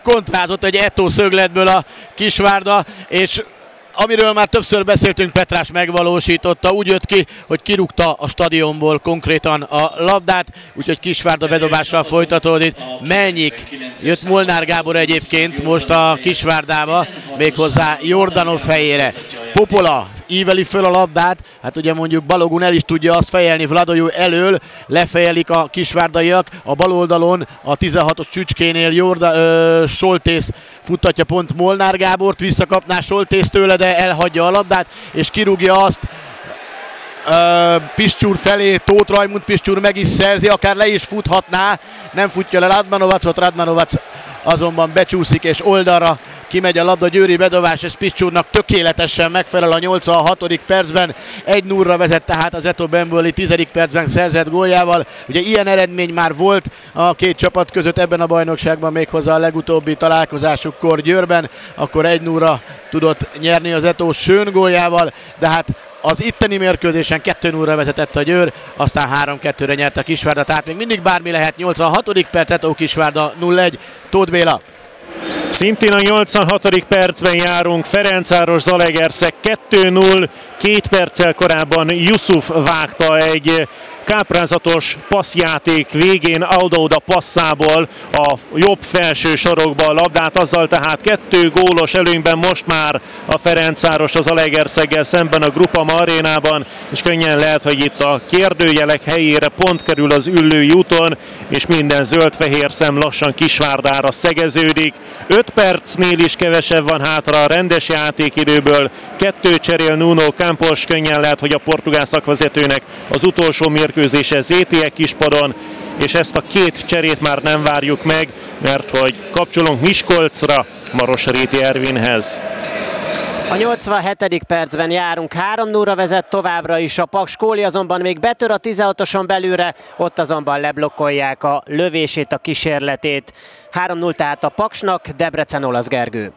kontrázott egy Eto szögletből a Kisvárda, és amiről már többször beszéltünk, Petrás megvalósította, úgy jött ki, hogy kirúgta a stadionból konkrétan a labdát, úgyhogy Kisvárda bedobással folytatódik. Melnyik jött Molnár Gábor egyébként most a Kisvárdába, méghozzá Jordanov helyére. Popola íveli föl a labdát, hát ugye mondjuk Balogun el is tudja azt fejelni Vladojú elől, lefejelik a kisvárdaiak, a bal oldalon a 16-os csücskénél Soltész futtatja pont Molnár Gábort, visszakapná Soltész tőle, de elhagyja a labdát, és kirúgja azt Piscsúr felé, Tóth Rajmund. Piscsúr meg is szerzi, akár le is futhatná, nem futja le Radmanovacot, Radmanovac azonban becsúszik és oldalra kimegy a labda, győri bedobás, és Piscsúrnak tökéletesen megfelel a 86. percben. 1-0-ra vezet tehát az Eto Bemboli 10. percben szerzett góljával. Ugye ilyen eredmény már volt a két csapat között ebben a bajnokságban, méghozzá a legutóbbi találkozásukkor Győrben, akkor 1-0-ra tudott nyerni az Eto Schön góljával, de hát az itteni mérkőzésen 2-0-ra vezetett a Győr, aztán 3-2-re nyert a Kisvárda, tehát még mindig bármi lehet. 86. perc, Eto Kisvárda 0-1. Tóth Béla. Szintén a 86. percben járunk, Ferencváros Zalaegerszeg 2-0, 2 perccel korábban Yusuf vágta egy káprázatos passzjáték végén Audauda passzából a jobb felső sarokba a labdát, azzal tehát 2 gólos előnyben most már a Ferencváros az Zalaegerszeggel szemben a Groupama arénában, és könnyen lehet, hogy itt a kérdőjelek helyére pont kerül az Üllői úton, és minden zöld-fehér szem lassan Kisvárdára szegeződik. 5 percnél is kevesebb van hátra a rendes játékidőből, 2 cserél Nuno Campos, könnyen lehet, hogy a portugál szakvezetőnek az utolsó mérkőzése ZTE Kispadon, és ezt a 2 cserét már nem várjuk meg, mert hogy kapcsolunk Miskolcra, Marosréti Ervinhez. A 87. percben járunk, 3-0-ra vezet továbbra is a Paks. Kóli azonban még betör a 16-oson belülre, ott azonban leblokkolják a lövését, a kísérletét. 3-0 tehát a Paksnak, Debrecen, Olasz Gergő.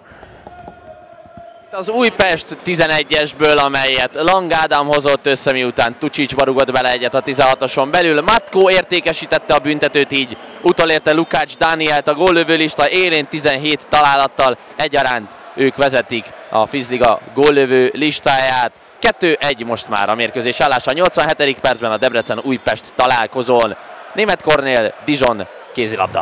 Az Újpest 11-esből, amelyet Lang Ádám hozott össze, miután Tucsicsba rugott bele egyet a 16-oson belül. Matko értékesítette a büntetőt, így utolérte Lukács Dánielt a góllövőlista élén 17 találattal, egyaránt ők vezetik a Fizliga góllövő listáját. 2-1 most már a mérkőzés állása. A 87. percben a Debrecen-Újpest találkozón. Németh Kornél, Dijon, kézilabda.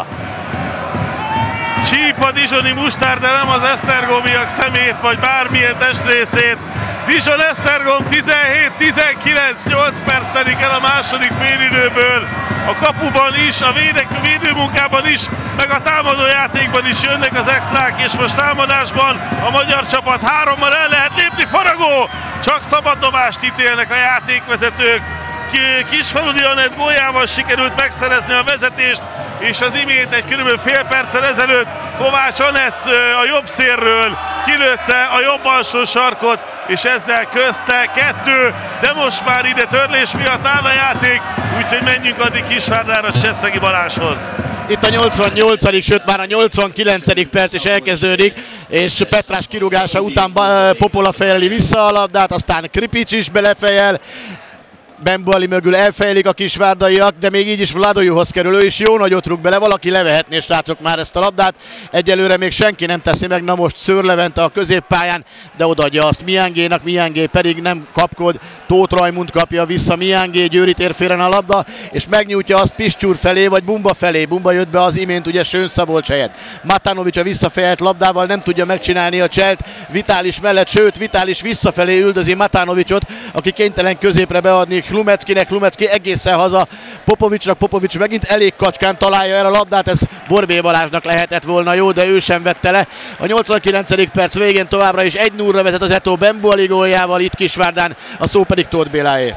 Csíp a dijoni mustár, de nem az esztergomiak szemét, vagy bármilyen testrészét. Dijon-Esztergom 17-19, 8 perc telik el a második félidőből. A kapuban is, a védőmunkában is, meg a támadójátékban is jönnek az extrák, és most támadásban a magyar csapat 3-mal el lehet lépni. Faragó! Csak szabaddobást ítélnek a játékvezetők. Kisfaludi Anett góljával sikerült megszerezni a vezetést, és az imént egy körülbelül fél perccel ezelőtt Kovács Anett a jobb szélről kilőtte a jobb alsó sarkot, és ezzel közte 2, de most már ide törlés miatt áll a játék, úgyhogy menjünk addig Kisvárdára Cseszegi Balázshoz. Itt a 88., sőt már a 89. perc is elkezdődik, és Petrás kirúgása után Popola fejeli vissza a labdát, aztán Kripics is belefejel, Bemboli mögül elfejlik a kisvárdaiak, de még így is Vladojuhoz kerül, ő is jó nagyot rúg bele, valaki levehetné, srácok, már ezt a labdát. Egyelőre még senki nem teszi meg, na most Szőr Levente a középpályán, de odaadja azt Miangénak, Miangé pedig nem kapkod, Tóth Rajmund kapja vissza Miangé, Győri térfélen a labda, és megnyújtja azt Piscsúr felé, vagy Bumba felé. Bumba jött be az imént ugye Schön Szabolcs helyett. Matanovics a visszafejelt labdával nem tudja megcsinálni a cselt Vitális mellett, sőt Vitális visszafelé üldözi Matanovicsot, aki kénytelen középre beadni Hlumeckinek, Hlumecki egészen haza Popovicsnak, Popovics megint elég kacskán találja el a labdát, ez Borbély Balázsnak lehetett volna jó, de ő sem vette le. A 89. perc végén továbbra is 1-0-ra vezet az Eto Bemboli góljával, itt Kisvárdán, a szó pedig Tóth Béláé.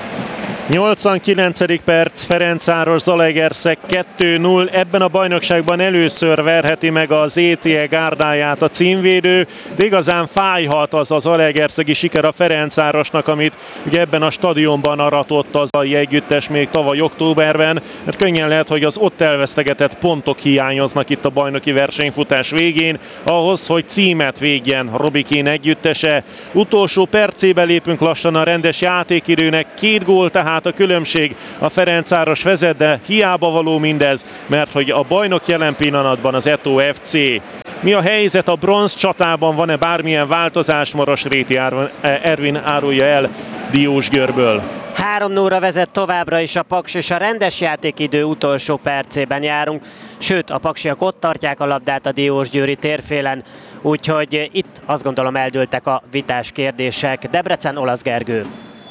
89. perc, Ferencváros Zalaegerszeg 2-0. Ebben a bajnokságban először verheti meg az ZTE gárdáját a címvédő, de igazán fájhat az a zalaegerszegi siker a Ferencvárosnak, amit ugye ebben a stadionban aratott az a együttes még tavaly októberben, mert könnyen lehet, hogy az ott elvesztegetett pontok hiányoznak itt a bajnoki versenyfutás végén, ahhoz, hogy címet végjen Robikén együttese. Utolsó percébe lépünk lassan a rendes játékidőnek, 2 gól tehát a különbség, a Ferencváros vezet, de hiába való mindez, mert hogy a bajnok jelen pillanatban az Eto FC. Mi a helyzet a bronz csatában? Van-e bármilyen változás? Marosréti Ervin árulja el Diósgyőrből. 3-0-ra vezet továbbra is a Paks, és a rendes játékidő utolsó percében járunk. Sőt, a paksiak ott tartják a labdát a diósgyőri térfélen, úgyhogy itt azt gondolom eldőltek a vitás kérdések. Debrecen, Olasz Gergő.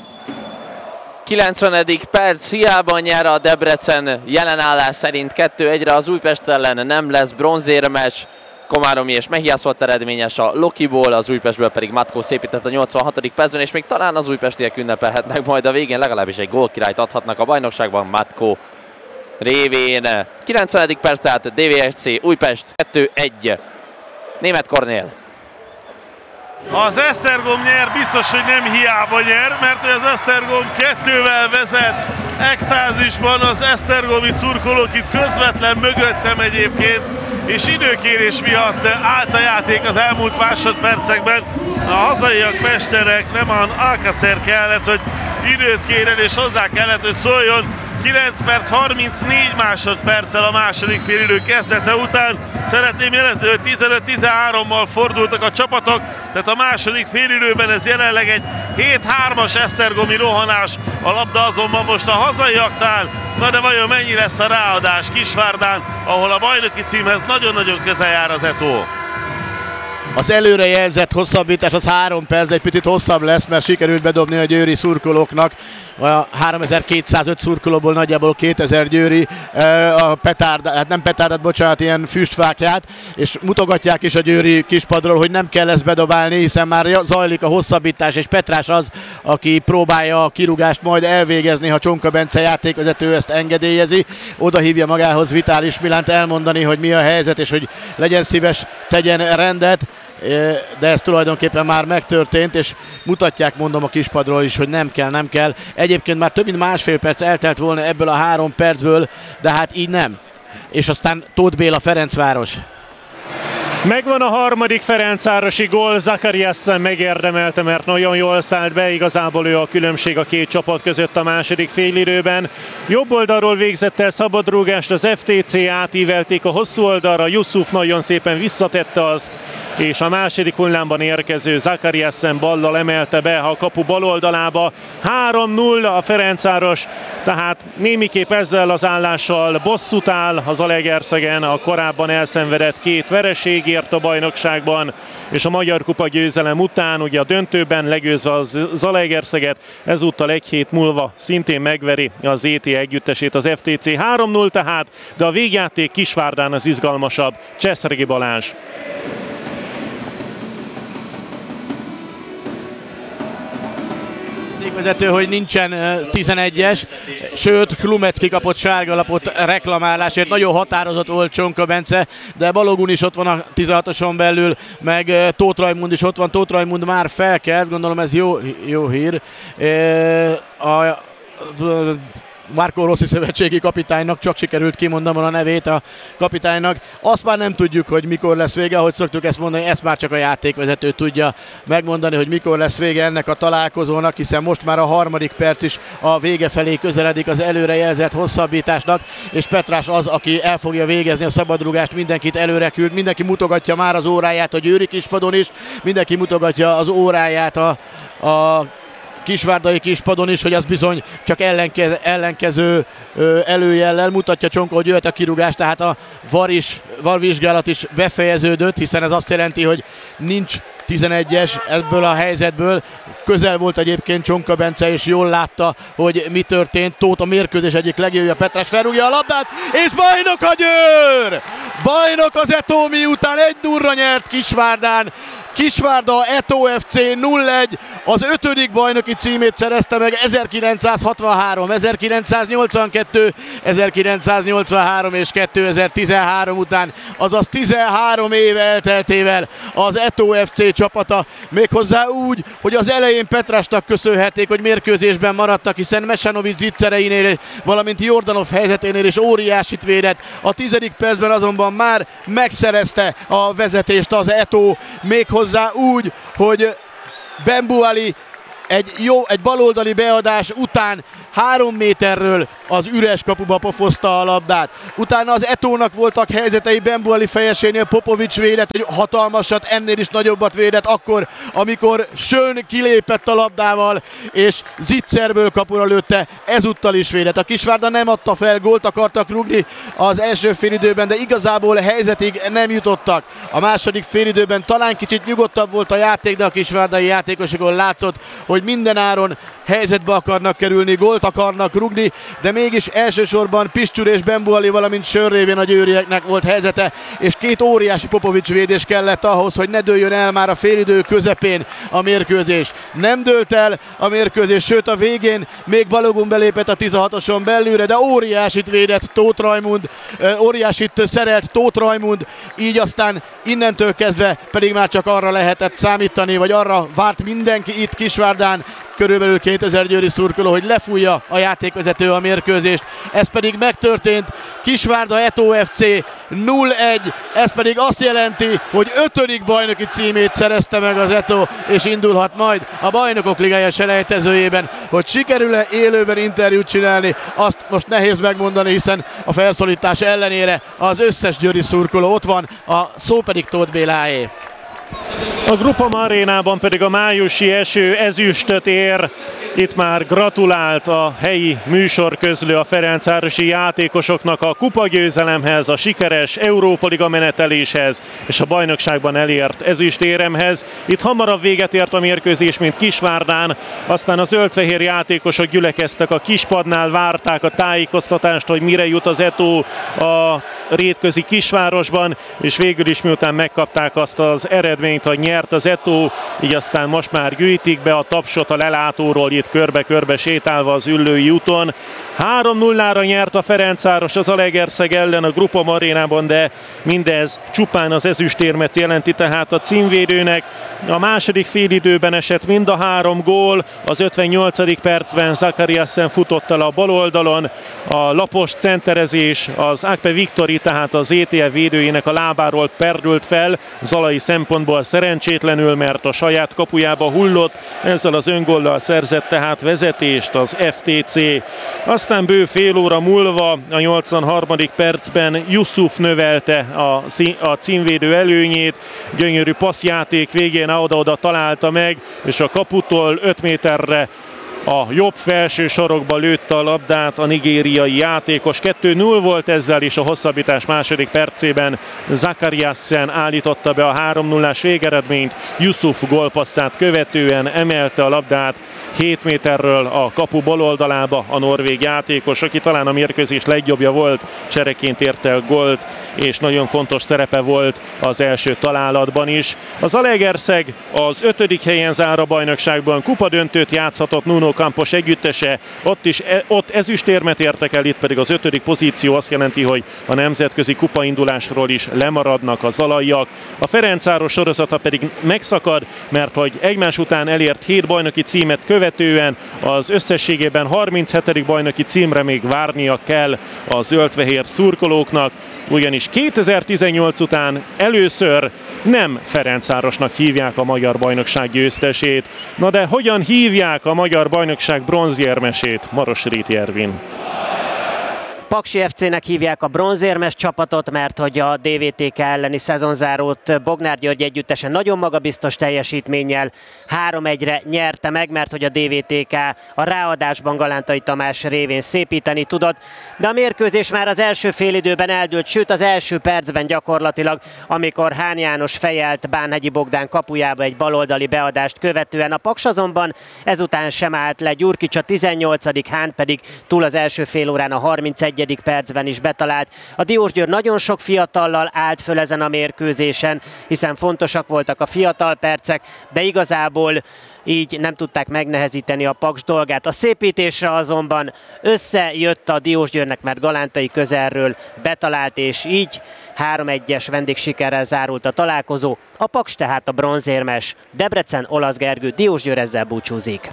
90. perc, hiába nyer a Debrecen, jelenállás szerint 2-1-re az Újpest ellen, nem lesz bronzérmeccs. Komáromi és Mehiász volt eredményes a Lokiból, az Újpestből pedig Matkó szépített a 86. percben, és még talán az újpestiek ünnepelhetnek majd a végén, legalábbis egy gólkirályt adhatnak a bajnokságban Matkó révén. 90. perc, tehát DVSC Újpest 2-1. Németh Kornél. Az Esztergom nyer, biztos, hogy nem hiába nyer, mert az Esztergom 2-vel vezet extázisban, az esztergomi szurkolók itt közvetlen mögöttem egyébként, és időkérés miatt állt a játék az elmúlt másodpercekben. A hazaiak mesterek, nem Alcacer kellett, hogy időt kérjen, és hozzá kellett, hogy szóljon. 9 perc 34 másodperccel a második félidő kezdete után. Szeretném jelezni, hogy 15-13-mal fordultak a csapatok, tehát a második félidőben ez jelenleg egy 7-3-as esztergomi rohanás. A labda azonban most a hazaiaknál. Na de vajon mennyi lesz a ráadás Kisvárdán, ahol a bajnoki címhez nagyon-nagyon közel jár az Eto? Az előrejelzett hosszabbítás az 3 perc, egy picit hosszabb lesz, mert sikerült bedobni a győri szurkolóknak. A 3205 szurkolóból nagyjából 2000 győri a petárdát, nem petárdát, bocsánat, ilyen füstfákját, és mutogatják is a győri kispadról, hogy nem kell ezt bedobálni, hiszen már zajlik a hosszabbítás, és Petrás az, aki próbálja a kirúgást majd elvégezni, ha Csonka Bence játékvezető ezt engedélyezi. Oda hívja magához Vitális Milánt elmondani, hogy mi a helyzet, és hogy legyen szíves, tegyen rendet. De ez tulajdonképpen már megtörtént, és mutatják, mondom, a kispadról is, hogy nem kell. Egyébként már több mint másfél perc eltelt volna ebből a 3 percből, de hát így nem. És aztán Tóth Béla, Ferencváros. Megvan a harmadik ferencvárosi gól, Zakariassen megérdemelte, mert nagyon jól szállt be, igazából ő a különbség a két csapat között a második félidőben. Jobb oldalról végzett el szabadrúgást, az FTC átívelték a hosszú oldalra, Yusuf nagyon szépen visszatette azt, és a második hullámban érkező Zakariassen ballal emelte be a kapu bal oldalába. 3-0 a Ferencváros, tehát némiképp ezzel az állással bosszút áll az Zalaegerszegen a korábban elszenvedett 2 vereségért a bajnokságban, és a Magyar Kupa győzelem után, ugye a döntőben legyőzve a Zalaegerszeget, ezúttal egy hét múlva szintén megveri az ZT együttesét az FTC. 3-0 tehát, de a végjáték Kisvárdán az izgalmasabb. Cseszregi Balázs. Vezető, hogy nincsen 11-es, sőt Klumecki kapott sárgalapot reklamálásért. Nagyon határozott volt Csonka Bence, de Balogun is ott van a 16-oson belül, meg Tóth Rajmund is ott van. Tóth Rajmund már felkelt, gondolom ez jó hír. Marco Rossi szövetségi kapitánynak, csak sikerült kimondanom a nevét a kapitánynak. Azt már nem tudjuk, hogy mikor lesz vége, ahogy szoktuk ezt mondani, ezt már csak a játékvezető tudja megmondani, hogy mikor lesz vége ennek a találkozónak, hiszen most már a harmadik perc is a vége felé közeledik az előrejelzett hosszabbításnak, és Petrás az, aki el fogja végezni a szabadrúgást, mindenkit előre küld, mindenki mutogatja már az óráját a győri kispadon is, mindenki mutogatja az óráját a kisvárdai kispadon is, hogy az bizony csak ellenkező előjellel mutatja Csonka, hogy jöhet a kirúgás, tehát a VAR vizsgálat is befejeződött, hiszen ez azt jelenti, hogy nincs 11-es ebből a helyzetből. Közel volt egyébként Csonka Bence, és jól látta, hogy mi történt. Tóth a mérkőzés egyik legjobbja, Petrás felrúgja a labdát, és bajnok a Győr! Bajnok az Eto, miután 1-0-ra nyert Kisvárdán. Kisvárda Eto FC 0-1, az 5. bajnoki címét szerezte meg 1963, 1982, 1983 és 2013 után, azaz 13 év elteltével az Eto FC csapata, méghozzá úgy, hogy az elején Petrásnak köszönhették, hogy mérkőzésben maradtak, hiszen Mesanovic zicsereinél, valamint Jordanov helyzeténél is óriásit védett. A 10. percben azonban már megszerezte a vezetést az Eto, méghozzá úgy, hogy Bembuali egy baloldali beadás után 3 méterről az üres kapuba pofozta a labdát. Utána az Etónak voltak helyzetei, Bembuali fejesénél Popovics védett egy hatalmasat, ennél is nagyobbat védett akkor, amikor Schön kilépett a labdával, és Zicserből kapura lőtte, ezúttal is védett. A Kisvárda nem adta fel, gólt akartak rúgni az első félidőben, de igazából helyzetig nem jutottak. A második félidőben talán kicsit nyugodtabb volt a játék, de a kisvárdai játékosokon látszott, hogy minden áron helyzetbe akarnak kerülni, gólt akarnak rúgni, de mégis elsősorban Piscsúr és Bembuali, valamint Schön révén a győrieknek volt helyzete, és 2 óriási Popovics védés kellett ahhoz, hogy ne dőljön el már a félidő közepén a mérkőzés. Nem dőlt el a mérkőzés, sőt a végén még Balogun belépett a 16-oson belülre, de óriásit védett Tóth Rajmund, óriásit szerelt Tóth Rajmund, így aztán innentől kezdve pedig már csak arra lehetett számítani, vagy arra várt mindenki itt Kisvárdán, körülbelül 2000 győri szurkoló, hogy lefújja a játékvezető a mérkőzést. Ez pedig megtörtént. Kisvárda Eto FC 0-1, ez pedig azt jelenti, hogy 5. bajnoki címét szerezte meg az Eto, és indulhat majd a Bajnokok Ligája selejtezőjében. Hogy sikerül-e élőben interjút csinálni, azt most nehéz megmondani, hiszen a felszólítás ellenére az összes győri szurkoló ott van, a szó pedig Tóth Béláé. A Groupama arénában pedig a májusi eső ezüstöt ér. Itt már gratulált a helyi műsorközlő a ferencvárosi játékosoknak a kupagyőzelemhez, a sikeres Európa Liga meneteléshez és a bajnokságban elért ezüstéremhez. Itt hamarabb véget ért a mérkőzés, mint Kisvárdán, aztán a zöldfehér játékosok gyülekeztek a kispadnál, várták a tájékoztatást, hogy mire jut az Eto a rétközi kisvárosban, és végül is miután megkapták azt az eredményt, hogy nyert az Eto, így aztán most már gyűjtik be a tapsot a lelátóról, itt körbe-körbe sétálva az Üllői úton. 3-0-ra nyert a Ferencváros az Zalaegerszeg ellen a Groupama arénában, de mindez csupán az ezüstérmet jelenti, tehát a címvédőnek. A második félidőben esett mind a 3 gól, az 58. percben Zakariasen futott el a bal oldalon, a lapos centerezés, az Akpe Viktori, tehát az ETL védőjének a lábáról perdült fel, zalai szempontból szerencsétlenül, mert a saját kapujába hullott, ezzel az öngóllal szerzett tehát vezetést az FTC. Aztán bő fél óra múlva a 83. percben Yusuf növelte a címvédő előnyét, gyönyörű passzjáték végén oda-oda találta meg, és a kaputól 5 méterre a jobb felső sarokba lőtte a labdát a nigériai játékos. 2-0 volt ezzel, és a hosszabbítás második percében Zakariasen állította be a 3-0-ás végeredményt. Yusuf gólpasszát követően emelte a labdát 7 méterről a kapu baloldalába a norvég játékos, aki talán a mérkőzés legjobbja volt, csereként ért el gólt, és nagyon fontos szerepe volt az első találatban is. Az Zalaegerszeg az 5. helyen zár a bajnokságban, kupadöntőt játszhatott Nuno Campos együttese, ott ezüstérmet értek el, itt pedig az 5. pozíció azt jelenti, hogy a nemzetközi kupaindulásról is lemaradnak a zalaiak. A Ferencváros sorozata pedig megszakad, mert hogy egymás után elért 7 bajnoki címet követően az összességében 37. bajnoki címre még várnia kell a zöldfehér szurkolóknak, ugyanis 2018 után először nem Ferencvárosnak hívják a magyar bajnokság győztesét. Na de hogyan hívják a magyar bajnokság bronzérmesét? Marosréti Ervin. Paksi FC-nek hívják a bronzérmes csapatot, mert hogy a DVTK elleni szezonzárót Bognár György együttesen nagyon magabiztos teljesítménnyel 3-1-re nyerte meg, mert hogy a DVTK a ráadásban Galántai Tamás révén szépíteni tudott, de a mérkőzés már az első félidőben eldőlt, sőt az első percben gyakorlatilag, amikor Hán János fejelt Bánhegyi Bogdán kapujába egy baloldali beadást követően. A Paks azonban ezután sem állt le, Gyurkics a 18., Hán pedig túl az első fél órán a 31. percben is betalált. A Diósgyőr nagyon sok fiatallal állt föl ezen a mérkőzésen, hiszen fontosak voltak a fiatal percek, de igazából így nem tudták megnehezíteni a Paks dolgát. A szépítésre azonban összejött a Diósgyőrnek, mert Galántai közelről betalált, és így 3-1-es vendégsikerrel zárult a találkozó. A Paks tehát a bronzérmes. Debrecen, Olasz Gergő, Diósgyőr ezzel búcsúzik.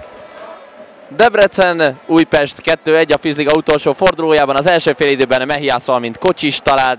Debrecen, Újpest 2-1 a Fizliga utolsó fordulójában. Az első félidőben Mehiász, valamint Kocsis talált be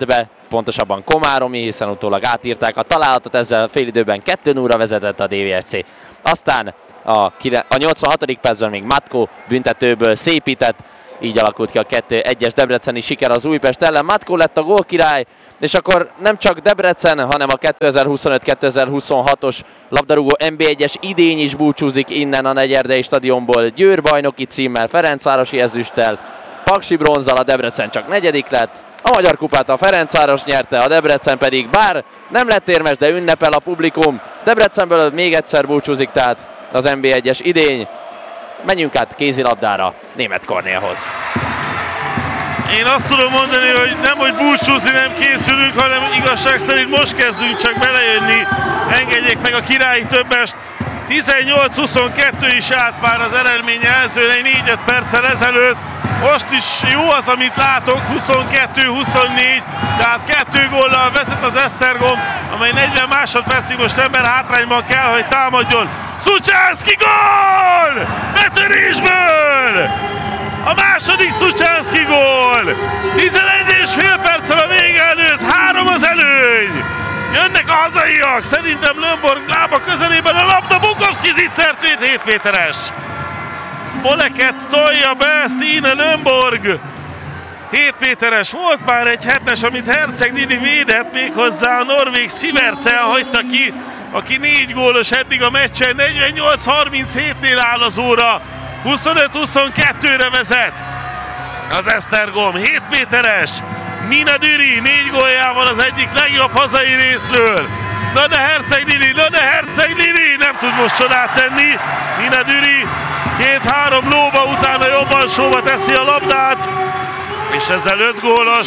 pontosabban komáromi, hiszen utólag átírták a találatot, ezzel félidőben 2-0-ra vezetett a DVSC. Aztán a 86. percben még Matko büntetőből szépített, így alakult ki a 2-1-es debreceni siker az Újpest ellen. Matko lett a gólkirály, és akkor nem csak Debrecen, hanem a 2025-2026-os labdarúgó NB1-es idény is búcsúzik innen a Negyerdei stadionból. Győr bajnoki címmel, Ferencvárosi ezüsttel, Paksi bronzzal, a Debrecen csak negyedik lett. A Magyar Kupát a Ferencváros nyerte, a Debrecen pedig bár nem lett érmes, de ünnepel a publikum. Debrecenből még egyszer búcsúzik tehát az NB1-es idény. Menjünk át kézilabdára, Németh Kornélhoz. Én azt tudom mondani, hogy nem, hogy búcsúzni nem készülünk, hanem igazság szerint most kezdünk csak belejönni. Engedjék meg a királyi többest. 18-22 is állt már az eredmény jelzőn, 4-5 perccel ezelőtt. Most is jó az, amit látok, 22-24, tehát 2 góllal vezet az Esztergom, amely 40 másodpercig most ember hátrányban kell, hogy támadjon. Szucsánszky gól! Betörésből! A második Szucsánszky gól! 11,5 perccel a vége előtt, 3 az előny! Jönnek a hazaiak, szerintem Lömborg lába közelében a labda, Bukovszki zicsert 7 méteres. Smoleket tolja be, Stine Lömborg. 7 méteres, volt már egy 7-es, amit Herceg Didi védett, méghozzá a norvég Sivertsen hagyta ki, aki 4 gólos eddig a meccsen, 48-37-nél áll az óra, 25-22-re vezet az Esztergom, 7 méteres, Nina Düri 4 góljával az egyik legjobb hazai részről. Na de Herceg Didi, nem tud most csodát tenni, Nina Düri 2-3 lóba, utána jobb alsóba teszi a labdát, és ezzel 5 gólos,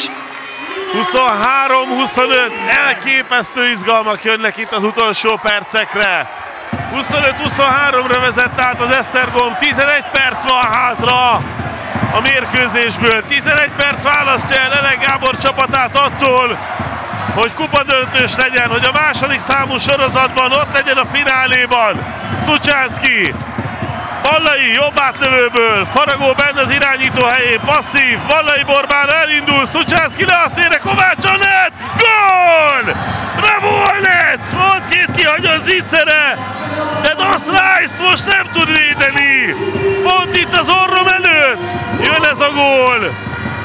23-25, elképesztő izgalmak jönnek itt az utolsó percekre. 25-23-ra vezet át az Esztergom, 11 perc van hátra a mérkőzésből, 11 perc választja el Elek Gábor csapatát attól, hogy kupadöntős legyen, hogy a második számú sorozatban ott legyen a fináléban. Szucsánszky, Vallai jobb átlövőből, Faragó benne az irányító helyén, passzív, Vallai Borbán elindul, Szucsánszky le a szélre, Kovács a net, gól! Bravo a net! Volt 2 kihagyott Zicere, de Doss Rice most nem tud védeni. Pont itt az orrom előtt jön ez a gól.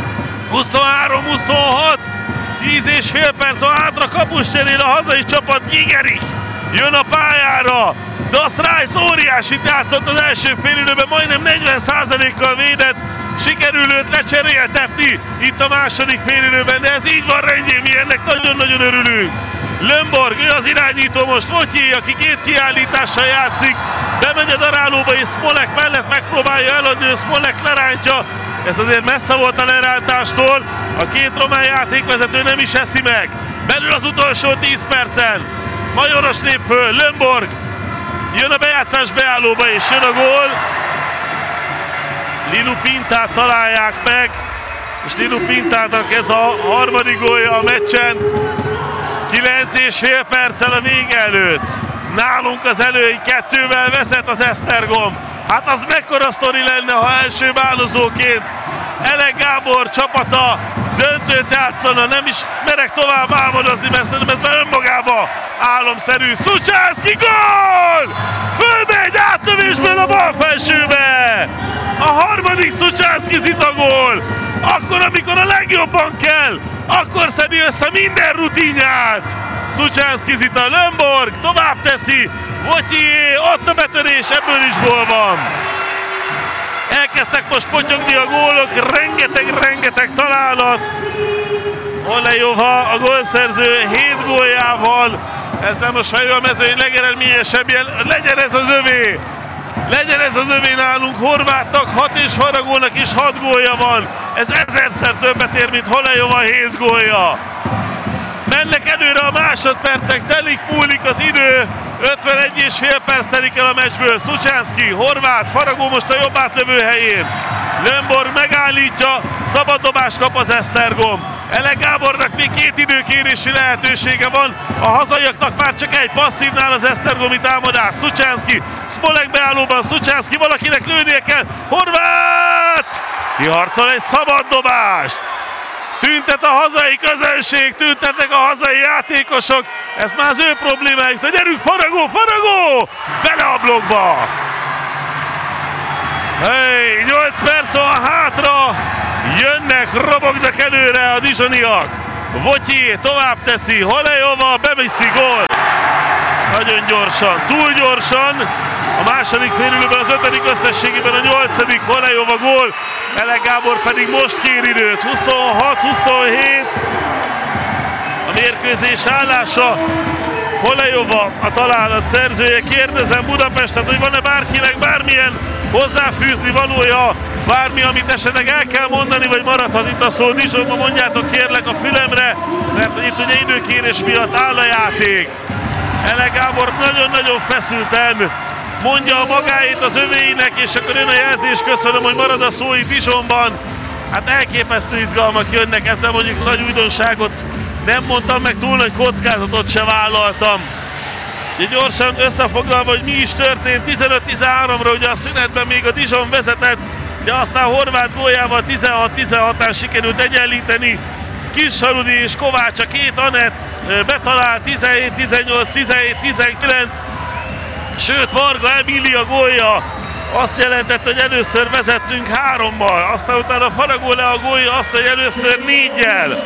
23-26, 10,5 perc van hátra, kapucserén a hazai csapat, Gigerich jön a pályára. Doss Rice óriásit játszott az első félidőben, majdnem 40%-kal védett, sikerül őt lecseréltetni itt a második félidőben, de ez így van rendjén, mi ennek nagyon-nagyon örülünk. Lömborg, ő az irányító most, Votyi, aki 2 kiállítással játszik, bemegy a darálóba és Smolek mellett megpróbálja eladni, Smolek lerántja, ez azért messze volt a lerántástól, a 2 román játékvezető nem is eszi meg. Belül az utolsó 10 percen, Majoros lép föl, Lömborg, jön a bejátszás beállóba és jön a gól. Lilu Pintát találják meg, és Lilu Pintának ez a harmadik gólja a meccsen. 9,5 perccel a vége előtt. Nálunk az előny, 2-vel vezet az Esztergom. Hát az mekkora sztori lenne, ha első bálozóként Elek Gábor csapata döntőt játszana, nem is merek tovább álmodozni, mert szerintem ez már önmagában álomszerű. Szucsánszky gól! Fölmegy átlövésből a bal felsőbe! A harmadik Szucsánszky Zita gól! Akkor, amikor a legjobban kell, akkor szedi össze minden rutinját! Szucsánszky Zita, Lömborg tovább teszi, Votyi, ott a betörés, ebből is gól van! Elkezdtek most potyogni a gólok, rengeteg találat. Olejova a gólszerző 7 góljával. Ezzel most fejő a mezőny legeredményesebb, legyen ez az övé. Legyen ez az övé nálunk, Horvátnak 6 és Faragónak is 6 gólja van. Ez 1000-szer többet ér, mint Olejova 7 gólja. Mennek előre a másodpercek, telik, múlik az idő. 51,5 perc telik el a meccsből. Szucsánszky, Horváth, Faragó most a jobb átlövő helyén. Lömborg megállítja, szabad dobást kap az Esztergom. Elek Gábornak még 2 időkérési lehetősége van. A hazaiaknak már csak egy passzívnál az esztergomi támadás. Szucsánszky, Smolek beállóban, Szucsánszky, valakinek lőnie kell. Horváth! Kiharcol egy szabad dobást. Tüntet a hazai közönség, tüntetnek a hazai játékosok. Ez már az ő problémájuk. Na gyerünk, faragó, faragó! Bele a blokkba! Hey, 8 perc van hátra. Jönnek, robognak előre a dizsoniak. Votyi tovább teszi, Holejova beviszi, gól. Nagyon gyorsan, túl gyorsan. A második félidőben az 5. összességében a 8. Holejova gól. Elek Gábor pedig most kér időt. 26-27 a mérkőzés állása. Holejova a találat szerzője. Kérdezem Budapestet, hogy van-e bárkinek bármilyen hozzáfűzni valója, bármi, amit esetleg el kell mondani, vagy maradhat itt a szó Dijonba, mondjátok kérlek a fülemre, mert hogy itt ugye időkérés miatt áll a játék. Elek Gábor nagyon-nagyon feszülten mondja a magáét az övéinek, és akkor jön a jelzés, köszönöm, hogy marad a szó itt Dijonban. Hát elképesztő izgalmak jönnek, ezzel mondjuk nagy újdonságot nem mondtam, meg túl nagy kockázatot se vállaltam. Gyorsan összefoglalva, hogy mi is történt, 15-13-ra ugye a szünetben még a Dijon vezetett, de aztán Horváth góljával 16-16-án sikerült egyenlíteni. Kishaludi és Kovács, a két Anett betalált 17-18, 17-19, sőt Varga Emília gólja azt jelentette, hogy először vezettünk 3-mal, aztán utána Faragó Lea gólja azt, hogy először 4-jel,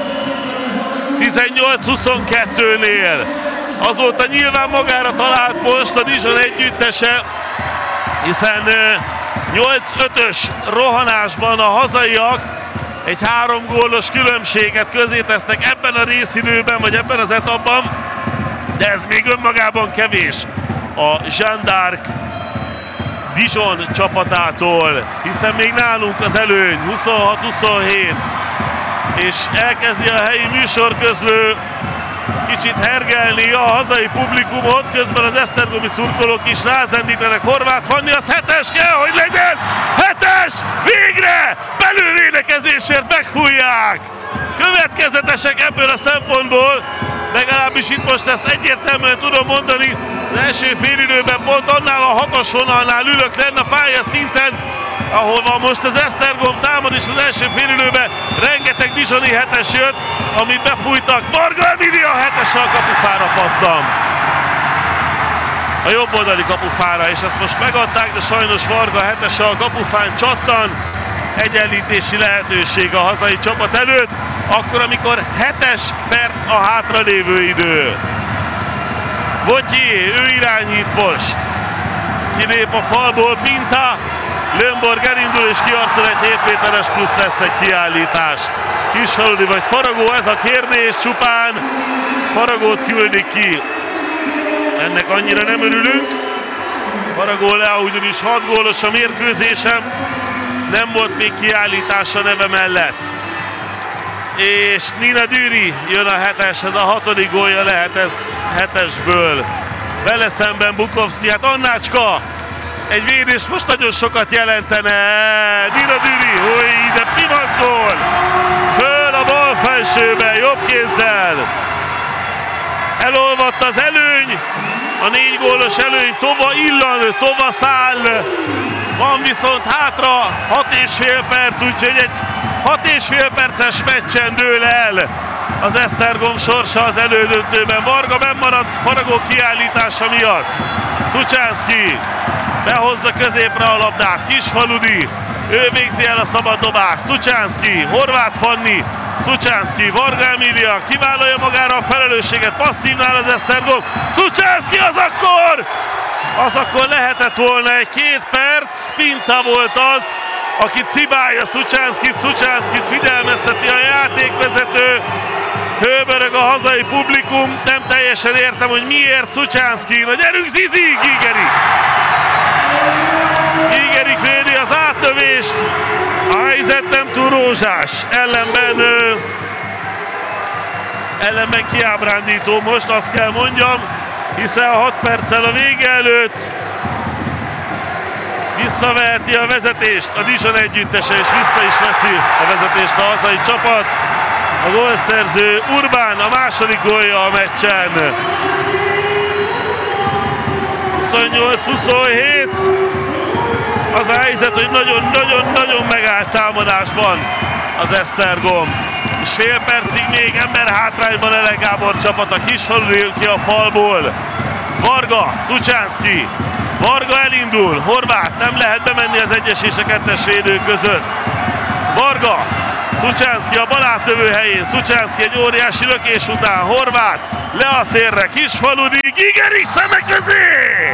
18-22-nél. Azóta nyilván magára talált most a Dijon együttese, hiszen 8-5-ös rohanásban a hazaiak egy 3 gólos különbséget közé tesznek ebben a részidőben, vagy ebben az etapban, de ez még önmagában kevés a Jeanne d'Arc Dijon csapatától, hiszen még nálunk az előny 26-27, és elkezdi a helyi műsorközlő kicsit hergelni a hazai publikumot, közben az esztergomi szurkolók is rázendítenek. Horváth Fanni, az 7-es kell, hogy legyen! 7-es! Végre! Belővédekezésért megfújják! Következetesek ebből a szempontból, legalábbis itt most ezt egyértelműen tudom mondani. Az első félidőben pont annál a 6-os vonalnál ülök lenne a pályaszinten, ahol most az Esztergom támad, és az első félidőben rengeteg dijoni 7-es jött, amit befújtak. Varga Emília 7-essel a kapufára pattam. A jobb oldali kapufára, és ezt most megadták, de sajnos Varga 7-essel a kapufán csattan. Egyenlítési lehetőség a hazai csapat előtt, akkor amikor 7-es perc a hátralévő idő. Votyi, ő irányít most. Kilép a falból Pinta, Lömborg elindul és kiarcol egy 7 méteres plusz, lesz egy kiállítás. Kishaludi vagy Faragó, ez a kérdés, csupán Faragót küldik ki. Ennek annyira nem örülünk. Faragó Lea ugyanis 6 gólos a mérkőzésem, nem volt még kiállítása neve mellett. És Nina Düri jön a 7-es, ez a 6. gólja lehet ez 7-esből. Vele szemben Bukovszki, hát Annácska, egy védés most nagyon sokat jelentene. Nina Düri, húj, de pimasz gól! Föl a bal felsőbe, jobb kézzel. Elolvadt az előny, a 4 gólos előny, tova illan, tova száll. Van viszont hátra 6,5 perc, úgyhogy egy 6,5 perces meccsen dől el az Esztergom sorsa az elődöntőben. Varga bennmaradt Faragó kiállítása miatt. Szucsánszky behozza középre a labdát, Kisfaludi, ő végzi el a szabad dobást. Szucsánszky, Horváth Fanni, Szucsánszky, Varga Emília kivállalja magára a felelősséget, passzívnál az Esztergom. Szucsánszky, az akkor lehetett volna egy 2 perc, Pinta volt az, aki cibálja Szucsánszkit figyelmezteti a játékvezető, hőbörög a hazai publikum, nem teljesen értem, hogy miért Szucsánszky. Na gyerünk Zizi, Gigerik! Gigerik védi az átlövést, a helyzet nem túl rózsás, ellenben kiábrándító most, azt kell mondjam, hiszen 6 perccel a vége előtt visszaveheti a vezetést a Dijon együttese, és vissza is veszi a vezetést a hazai csapat. A gólszerző Urbán, a második gólja a meccsen. 28-27. Az a helyzet, hogy nagyon-nagyon-nagyon megállt támadásban az Esztergom. és fél percig még ember hátrányban Elek Gábor csapata. Kisfalu jön ki a falból. Varga, Szucsánszky. Varga elindul, Horváth nem lehet bemenni az 1-es és a 2-es védő között. Varga, Szucsánszky a bal átlövő helyén, Szucsánszky egy óriási lökés után, Horváth le a szélre, Kisfaludi, Gigerik szeme közé!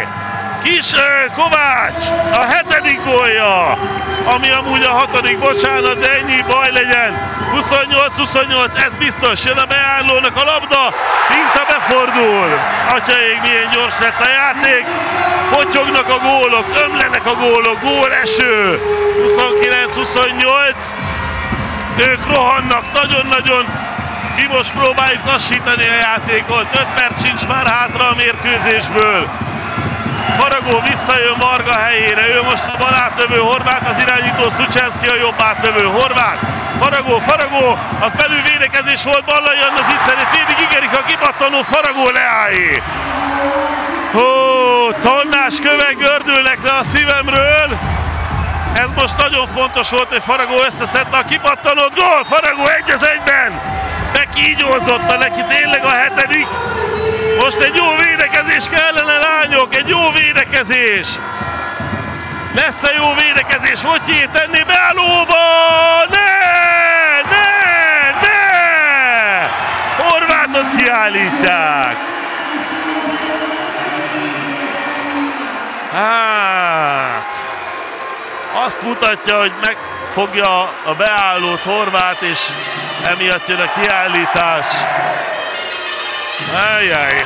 Kovács a 7. gólja, ami amúgy a 6., bocsánat, de ennyi baj legyen. 28-28, ez biztos, jön a beállónak a labda, Pinta befordul. Atyaég, milyen gyors lett a játék, potyognak a gólok, ömlenek a gólok, góleső. 29-28, ők rohannak nagyon-nagyon, mi most próbáljuk lassítani a játékot, 5 perc sincs már hátra a mérkőzésből. Faragó visszajön Varga helyére, ő most a bal átlövő, Horváth az irányító, Szucsánszky a jobb átlövő, Horváth, Faragó, az belül védekezés volt, Ballai Anna zicserét védi, Gigerik a kipattanó, Faragó leállé. Tonnás kövek gördülnek le a szívemről. Ez most nagyon fontos volt, hogy Faragó összeszedte a kipattanót, gól, Faragó 1-1-ben. Bekígyózott neki tényleg a 7. Most egy jó védekezés kellene, lányok, egy jó védekezés. Messze jó védekezés, Votyé tenni beállóba, ne! Horváthot kiállítják. Hát, azt mutatja, hogy megfogja a beállót Horváth, és emiatt jön a kiállítás. Ajjaj.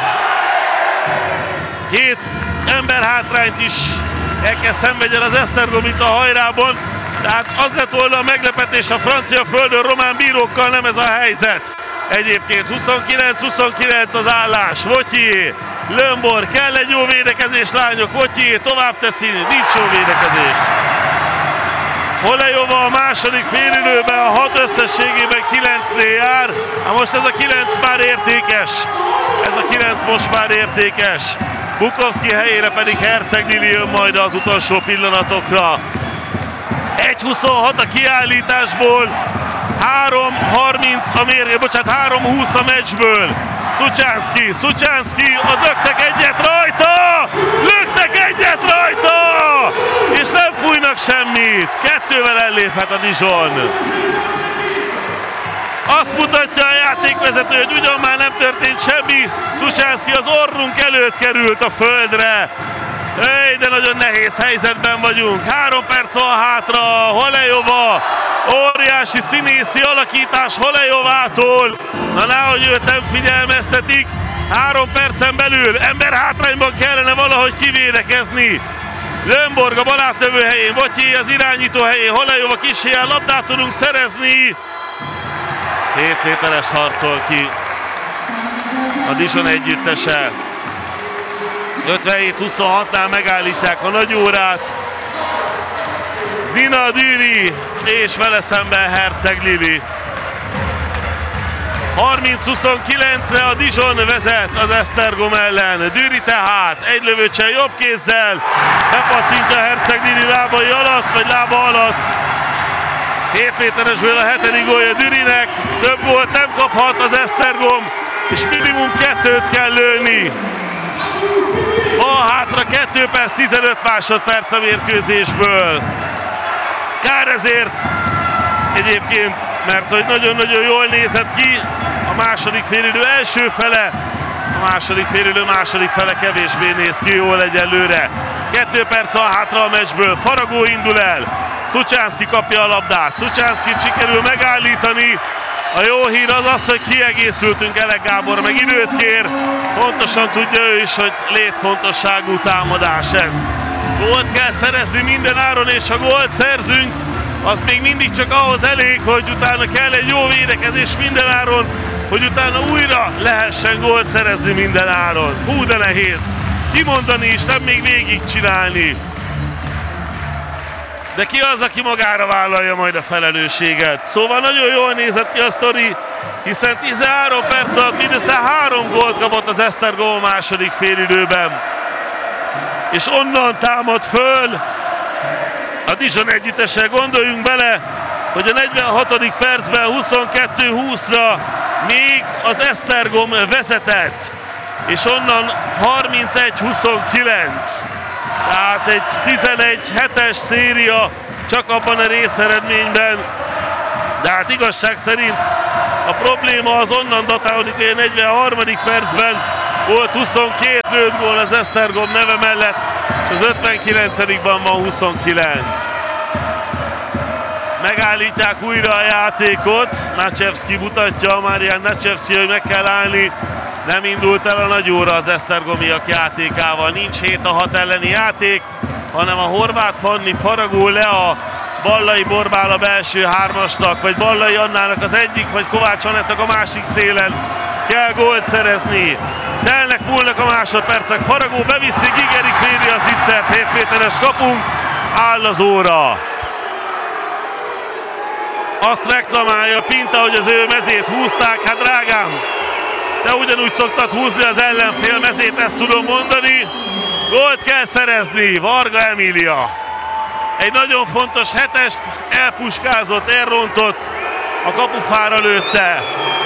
2 ember hátrányt is el kell szenvedjen az Esztergom itt a hajrában. Tehát az lett volna a meglepetés a francia földön, román bírókkal nem ez a helyzet. Egyébként 29-29 az állás. Votyé, Lömbor, kell egy jó védekezés, lányok. Votyé tovább teszi, nincs jó védekezés. Holejova a második félidőben, a 6 összességében 9-nél jár. Most ez a 9 már értékes. Ez a 9 most már értékes. Bukovszki helyére pedig Herceg Lili jön majd az utolsó pillanatokra. 1-26 a kiállításból. 3-30 a mérge, bocsánat, 3-20 a meccsből. Szucsánszky, löktek egyet rajta! És nem fújnak semmit. 2-vel elléphet a Dijon. Azt mutatja a játékvezető, hogy ugyan már nem történt semmi. Szucsánszky az orrunk előtt került a földre. De nagyon nehéz helyzetben vagyunk. 3 perc van hátra, Holejova. Óriási színészi alakítás Holejovától. Na nehogy őt nem figyelmeztetik. 3 percen belül ember hátrányban kellene valahogy kivédekezni. Lömborg a bal átlövő helyén, Votyé az irányító helyén, Holejova kísérel, labdát tudunk szerezni. 2 méteres harcol ki a Dijon együttese. 57-26-nál megállítják a nagy órát. Dina Düri és vele szemben Herceg Lili. 30-29-re a Dijon vezet az Esztergom ellen. Düri tehát egy lövőccel jobb kézzel bepattintja Herceg Lili lábai alatt, vagy lába alatt. 7 méteresből a 7. gólja Dürinek. Több gólt nem kaphat az Esztergom, és minimum 2-t kell lőni. Van hátra 2 perc 15 másodperc a mérkőzésből. Kár ezért egyébként, mert hogy nagyon-nagyon jól nézett ki a második félidő első fele, a második félidő második fele kevésbé néz ki jól egyelőre. 2 perc van hátra a meccsből, Faragó indul el, Szucsánszky kapja a labdát, Szucsánszkyt sikerül megállítani. A jó hír az, hogy kiegészültünk, Elek Gábor meg időt kér. Pontosan tudja ő is, hogy létfontosságú támadás ez. Gólt kell szerezni minden áron, és ha gólt szerzünk, az még mindig csak ahhoz elég, hogy utána kell egy jó védekezés minden áron, hogy utána újra lehessen gólt szerezni minden áron. Hú, de nehéz kimondani is, nem még végigcsinálni. De ki az, aki magára vállalja majd a felelősséget? Szóval nagyon jól nézett ki a sztori, hiszen 13 perc alatt mindössze 3 gólt kapott az Esztergom a második félidőben. És onnan támad föl a Dijon együttese, gondoljunk bele, hogy a 46. percben 22-20-ra még az Esztergom vezetett, és onnan 31-29. Tehát egy 11-7-es széria csak abban a részeredményben. De hát igazság szerint a probléma az onnan datálódik, hogy a 43. percben volt 22 lőtt gól az Esztergom neve mellett, és az 59-ben van 29. Megállítják újra a játékot, Nacsevszki mutatja, Marián Nacsevszki, hogy meg kell állni. Nem indult el a nagy óra az esztergomiak játékával, nincs 7-6 elleni játék, hanem a Horváth Fanni faragó le a Ballai Borbál a belső hármasnak, vagy Ballai Annának az egyik, vagy Kovács Anettnek a másik szélen kell gólt szerezni. Telnek, múlnak a másodpercek, faragó beviszi, Gigerik védi a zicsert, 7 méteres kapunk, áll az óra. Azt reklamálja Pinta, hogy az ő mezét húzták, hát drágám, te ugyanúgy szoktad húzni az ellenfél mezét, ezt tudom mondani. Gólt kell szerezni, Varga Emília. Egy nagyon fontos hetest elpuskázott, elrontott, a kapufára lőtte.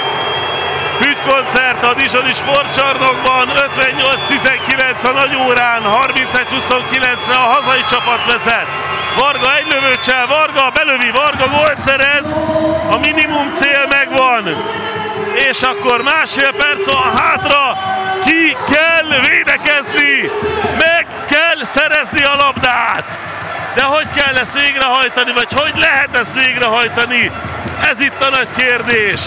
Fügykoncert a Dizsoni Sportcsarnokban, 58-19 a nagy órán, 31-29-re a hazai csapat vezet. Varga egy lövőcsel, Varga belövi, Varga gólt szerez, a minimum cél megvan. És akkor másfél perc van hátra, ki kell védekezni, meg kell szerezni a labdát. De hogy kell ezt végrehajtani, vagy hogy lehet ezt végrehajtani? Ez itt a nagy kérdés.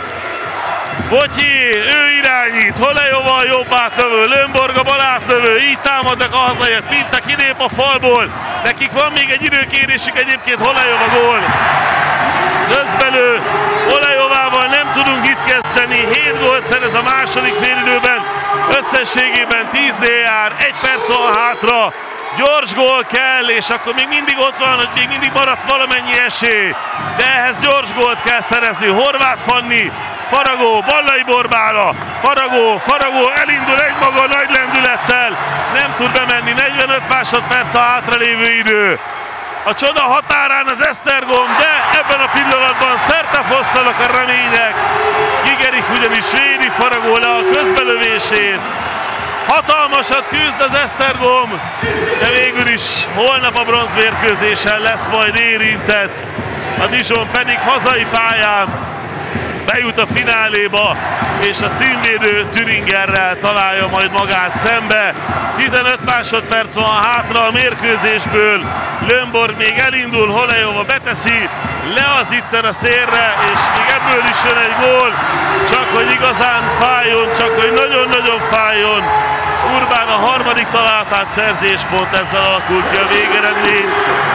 Botyi, ő irányít, Holejova jobb átlövő, Lőmborg a bal átlövő, így támadnak a hazaiak, Pinta kilép a falból, nekik van még egy időkérésük, egyébként Holejova gól. Közbelő, Holejovával nem tudunk itt kezdeni, 7 gólt szerez a második félidőben, összességében 10 jár, 1 perc van hátra, gyors gól kell, és akkor még mindig ott van, hogy még mindig maradt valamennyi esély, de ehhez gyors gólt kell szerezni. Horváth Fanni, faragó, Ballai Borbála, faragó, elindul egymaga nagy lendülettel, nem tud bemenni, 45 másodperc a hátralévő idő. A csoda határán az Esztergom, de ebben a pillanatban szertefosztanak a remények. Gigerik ugyanis védi faragó le a közbelövését. Hatalmasat küzd az Esztergom, de végül is holnap a bronzmérkőzésen lesz majd érintett. A Dijon pedig hazai pályán bejut a fináléba, és a címvédő Thüringerrel találja majd magát szembe. 15 másodperc van hátra a mérkőzésből, Lőmborg még elindul, Holejova beteszi, le az Itzen a szélre, és még ebből is jön egy gól, csak hogy igazán fájjon, csak hogy nagyon-nagyon fájjon. Urbán a harmadik találatát szerzi, és pont ezzel alakul ki a végeredmény.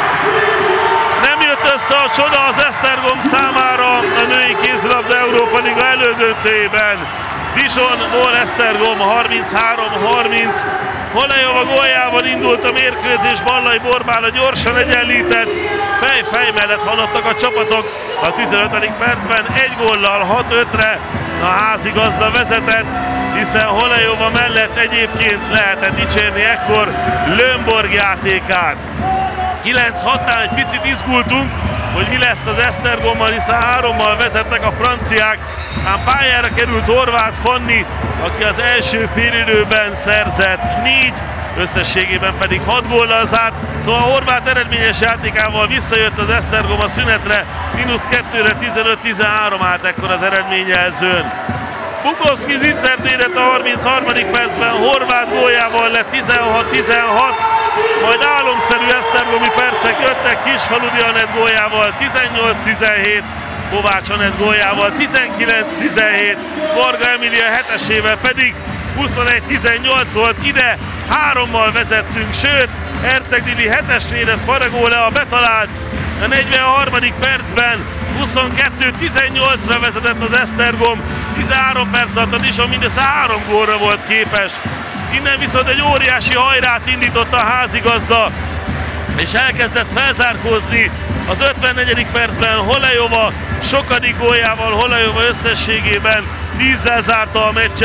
Nem jött össze a csoda az Esztergom számára a női kézilabda Európa Liga elődöntőjében. Dijon-ból Esztergom 33-30. Holejova góljával indult a mérkőzés, Ballai Borbála gyorsan egyenlített, fej mellett haladtak a csapatok. A 15. percben egy góllal 6-5-re a házigazda vezetett, hiszen Holejova mellett egyébként lehetett dicsérni ekkor Lőmborg játékát. 9-6-nál egy picit izgultunk, hogy mi lesz az Esztergommal, hiszen 3-mal vezetnek a franciák, ám pályára került Horváth Fanni, aki az első félidőben szerzett 4, összességében pedig 6 góllal zárt, szóval a Horváth eredményes játékával visszajött az Esztergom a szünetre, -2-re 15-13 állt ekkor az eredményjelzőn. Bukowski zicsert érett a 33. percben, Horváth góljával lett 16-16, majd álomszerű esztergomi percek jöttek, Kisfaludi Anett góljával 18-17, Kovács Anett góljával 19-17, Varga Emília hetesével pedig 21-18 volt, ide 3-mal vezettünk, sőt, Herceg-Dili hetes védett, faragó le a betalált, a 43. percben 22-18-ra vezetett az Esztergom, 13 perc alatt a Dijon mindössze 3 gólra volt képes. Innen viszont egy óriási hajrát indított a házigazda, és elkezdett felzárkózni az 54. percben Holejova sokadik góljával, Holejova összességében 10-zel zárta a meccset,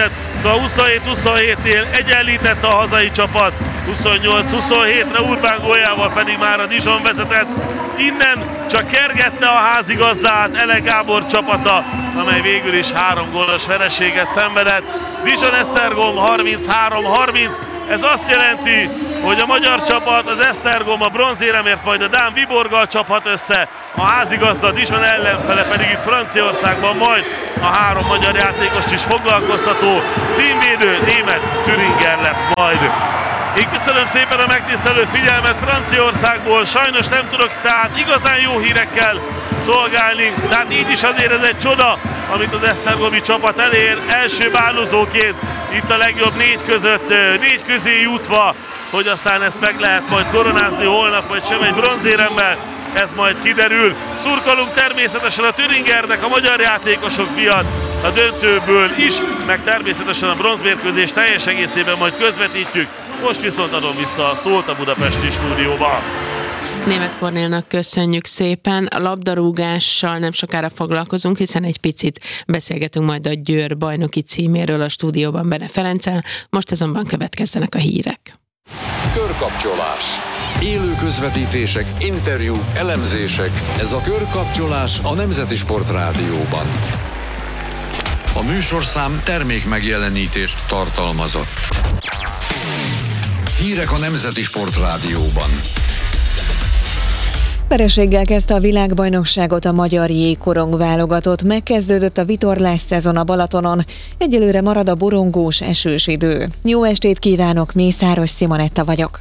Szóval 27-27-nél egyenlítette a hazai csapat, 28-27-re Urbán góljával pedig már a Dijon vezetett. Innen csak kergette a házigazdát Ele Gábor csapata, amely végül is 3 gólos vereséget szenvedett. Dijon-Esztergom 33-30, ez azt jelenti, hogy a magyar csapat, az Esztergom a bronzéremért majd a dán Viborggal csaphat össze, a házigazda Dijon ellenfele pedig itt Franciaországban majd a 3 magyar játékost is foglalkoztató címvédő német Thüringer lesz majd. Én köszönöm szépen a megtisztelő figyelmet Franciaországból, sajnos nem tudok tehát igazán jó hírekkel szolgálni, de hát így is azért ez egy csoda, amit az esztergomi csapat elér, első bálozóként itt a legjobb 4 között, 4 közé jutva, hogy aztán ezt meg lehet majd koronázni holnap, vagy sem egy bronzéremmel, ez majd kiderül. Szurkolunk természetesen a Thüringernek, a magyar játékosok miatt, a döntőből is, meg természetesen a bronzmérkőzés teljes egészében majd közvetítjük. Most viszont adom vissza a szót a budapesti stúdióba. Németh Kornélnak köszönjük szépen. A labdarúgással nem sokára foglalkozunk, hiszen egy picit beszélgetünk majd a Győr bajnoki címéről a stúdióban Bene Ferenccel. Most azonban következzenek a hírek. Körkapcsolás. Élő közvetítések, interjú, elemzések. Ez a Körkapcsolás a Nemzeti Sport Rádióban. A műsorszám termék megjelenítést tartalmazott. Hírek a Nemzeti Sport Rádióban. Vereséggel kezdte a világbajnokságot a magyar jégkorong válogatott, megkezdődött a vitorlás szezon a Balatonon, egyelőre marad a borongós, esős idő. Jó estét kívánok, Mészáros Simonetta vagyok.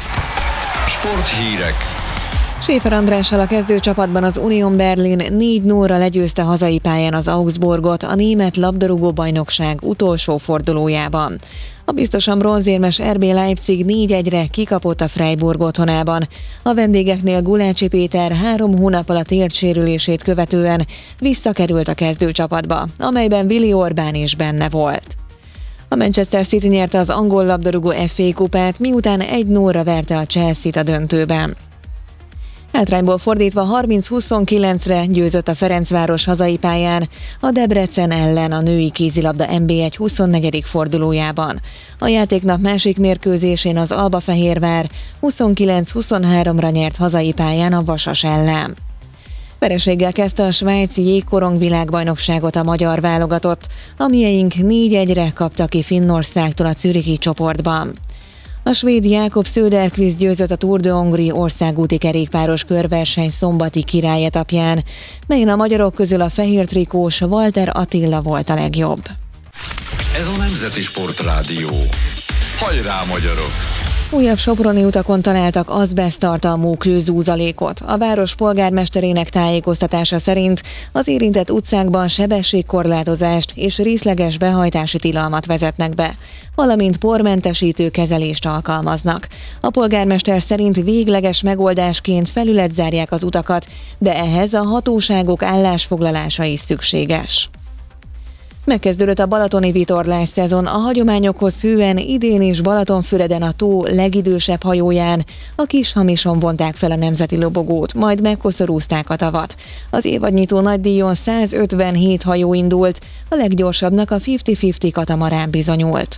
Sporthírek. Schäfer Andrással a kezdőcsapatban az Union Berlin 4-0-ra legyőzte hazai pályán az Augsburgot a német labdarúgó bajnokság utolsó fordulójában. A biztosan bronzérmes RB Leipzig 4-1-re kikapott a Freiburg otthonában. A vendégeknél Gulácsi Péter 3 hónap alatt térsérülését követően visszakerült a kezdőcsapatba, amelyben Willi Orbán is benne volt. A Manchester City nyerte az angol labdarúgó FA kupát, miután 1-0-ra verte a Chelsea-t a döntőben. Hátrányból fordítva 30-29-re győzött a Ferencváros hazai pályán a Debrecen ellen a női kézilabda NB1 24. fordulójában. A játéknap másik mérkőzésén az Albafehérvár 29-23-ra nyert hazai pályán a Vasas ellen. Vereséggel kezdte a svájci jégkorong világbajnokságot a magyar válogatott, amilyeink 4-1-re kaptak ki Finnországtól a zürichi csoportban. A svéd Jakob Söderqvist győzött a Tour de Hongrie országúti kerékpáros körverseny szombati királyetapján, melyen a magyarok közül a fehér trikós Walter Attila volt a legjobb. Ez a Nemzeti Sport Rádió. Hajrá, magyarok! Újabb soproni utakon találtak azbeszttartalmú kőzúzalékot. A város polgármesterének tájékoztatása szerint az érintett utcákban sebességkorlátozást és részleges behajtási tilalmat vezetnek be, valamint pormentesítő kezelést alkalmaznak. A polgármester szerint végleges megoldásként felületzárják az utakat, de ehhez a hatóságok állásfoglalása is szükséges. Megkezdődött a balatoni vitorlás szezon, a hagyományokhoz hűen idén is Balatonfüreden a tó legidősebb hajóján a Kishamisson vonták fel a nemzeti lobogót, majd megkoszorúzták a tavat. Az évadnyitó nagydíjon 157 hajó indult, a leggyorsabbnak a 50-50 katamarán bizonyult.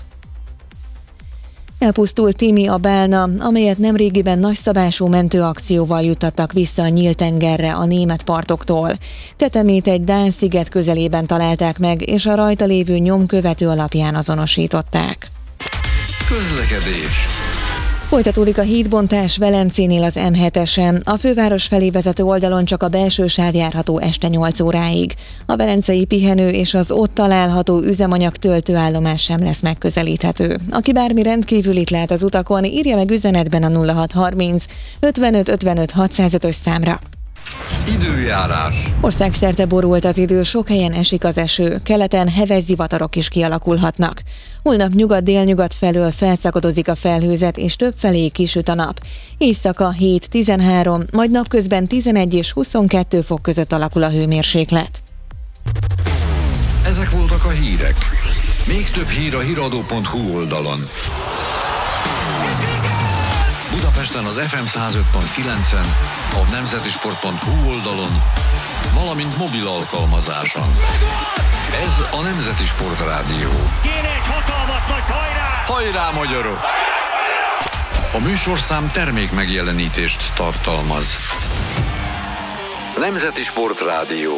Elpusztult Timi a bálna, amelyet nemrégiben nagyszabású mentőakcióval juttattak vissza a nyílt tengerre a német partoktól. Tetemét egy dán sziget közelében találták meg, és a rajta lévő nyomkövető alapján azonosították. Közlekedés. Folytatódik a hídbontás Velencénél az M7-esen. A főváros felé vezető oldalon csak a belső sáv járható este 8 óráig. A velencei pihenő és az ott található üzemanyag töltőállomás sem lesz megközelíthető. Aki bármi rendkívülit lát az utakon, írja meg üzenetben a 0630 55 55 605-ös számra. Időjárás. Országszerte borult az idő, sok helyen esik az eső, keleten heves zivatarok is kialakulhatnak. Holnap nyugat-délnyugat felől felszakadozik a felhőzet, és többfelé kisüt a nap. Éjszaka 7-13, majd napközben 11 és 22 fok között alakul a hőmérséklet. Ezek voltak a hírek. Még több hír a hiradó.hu oldalon. Budapesten az FM 105.9-en, a nemzetisport.hu oldalon valamint mobil alkalmazáson. Ez a Nemzeti Sportrádió. Kéne egy hatalmas nagy hajrá! Hajrá, magyarok! A műsorszám termék megjelenítést tartalmaz. Nemzeti Sportrádió.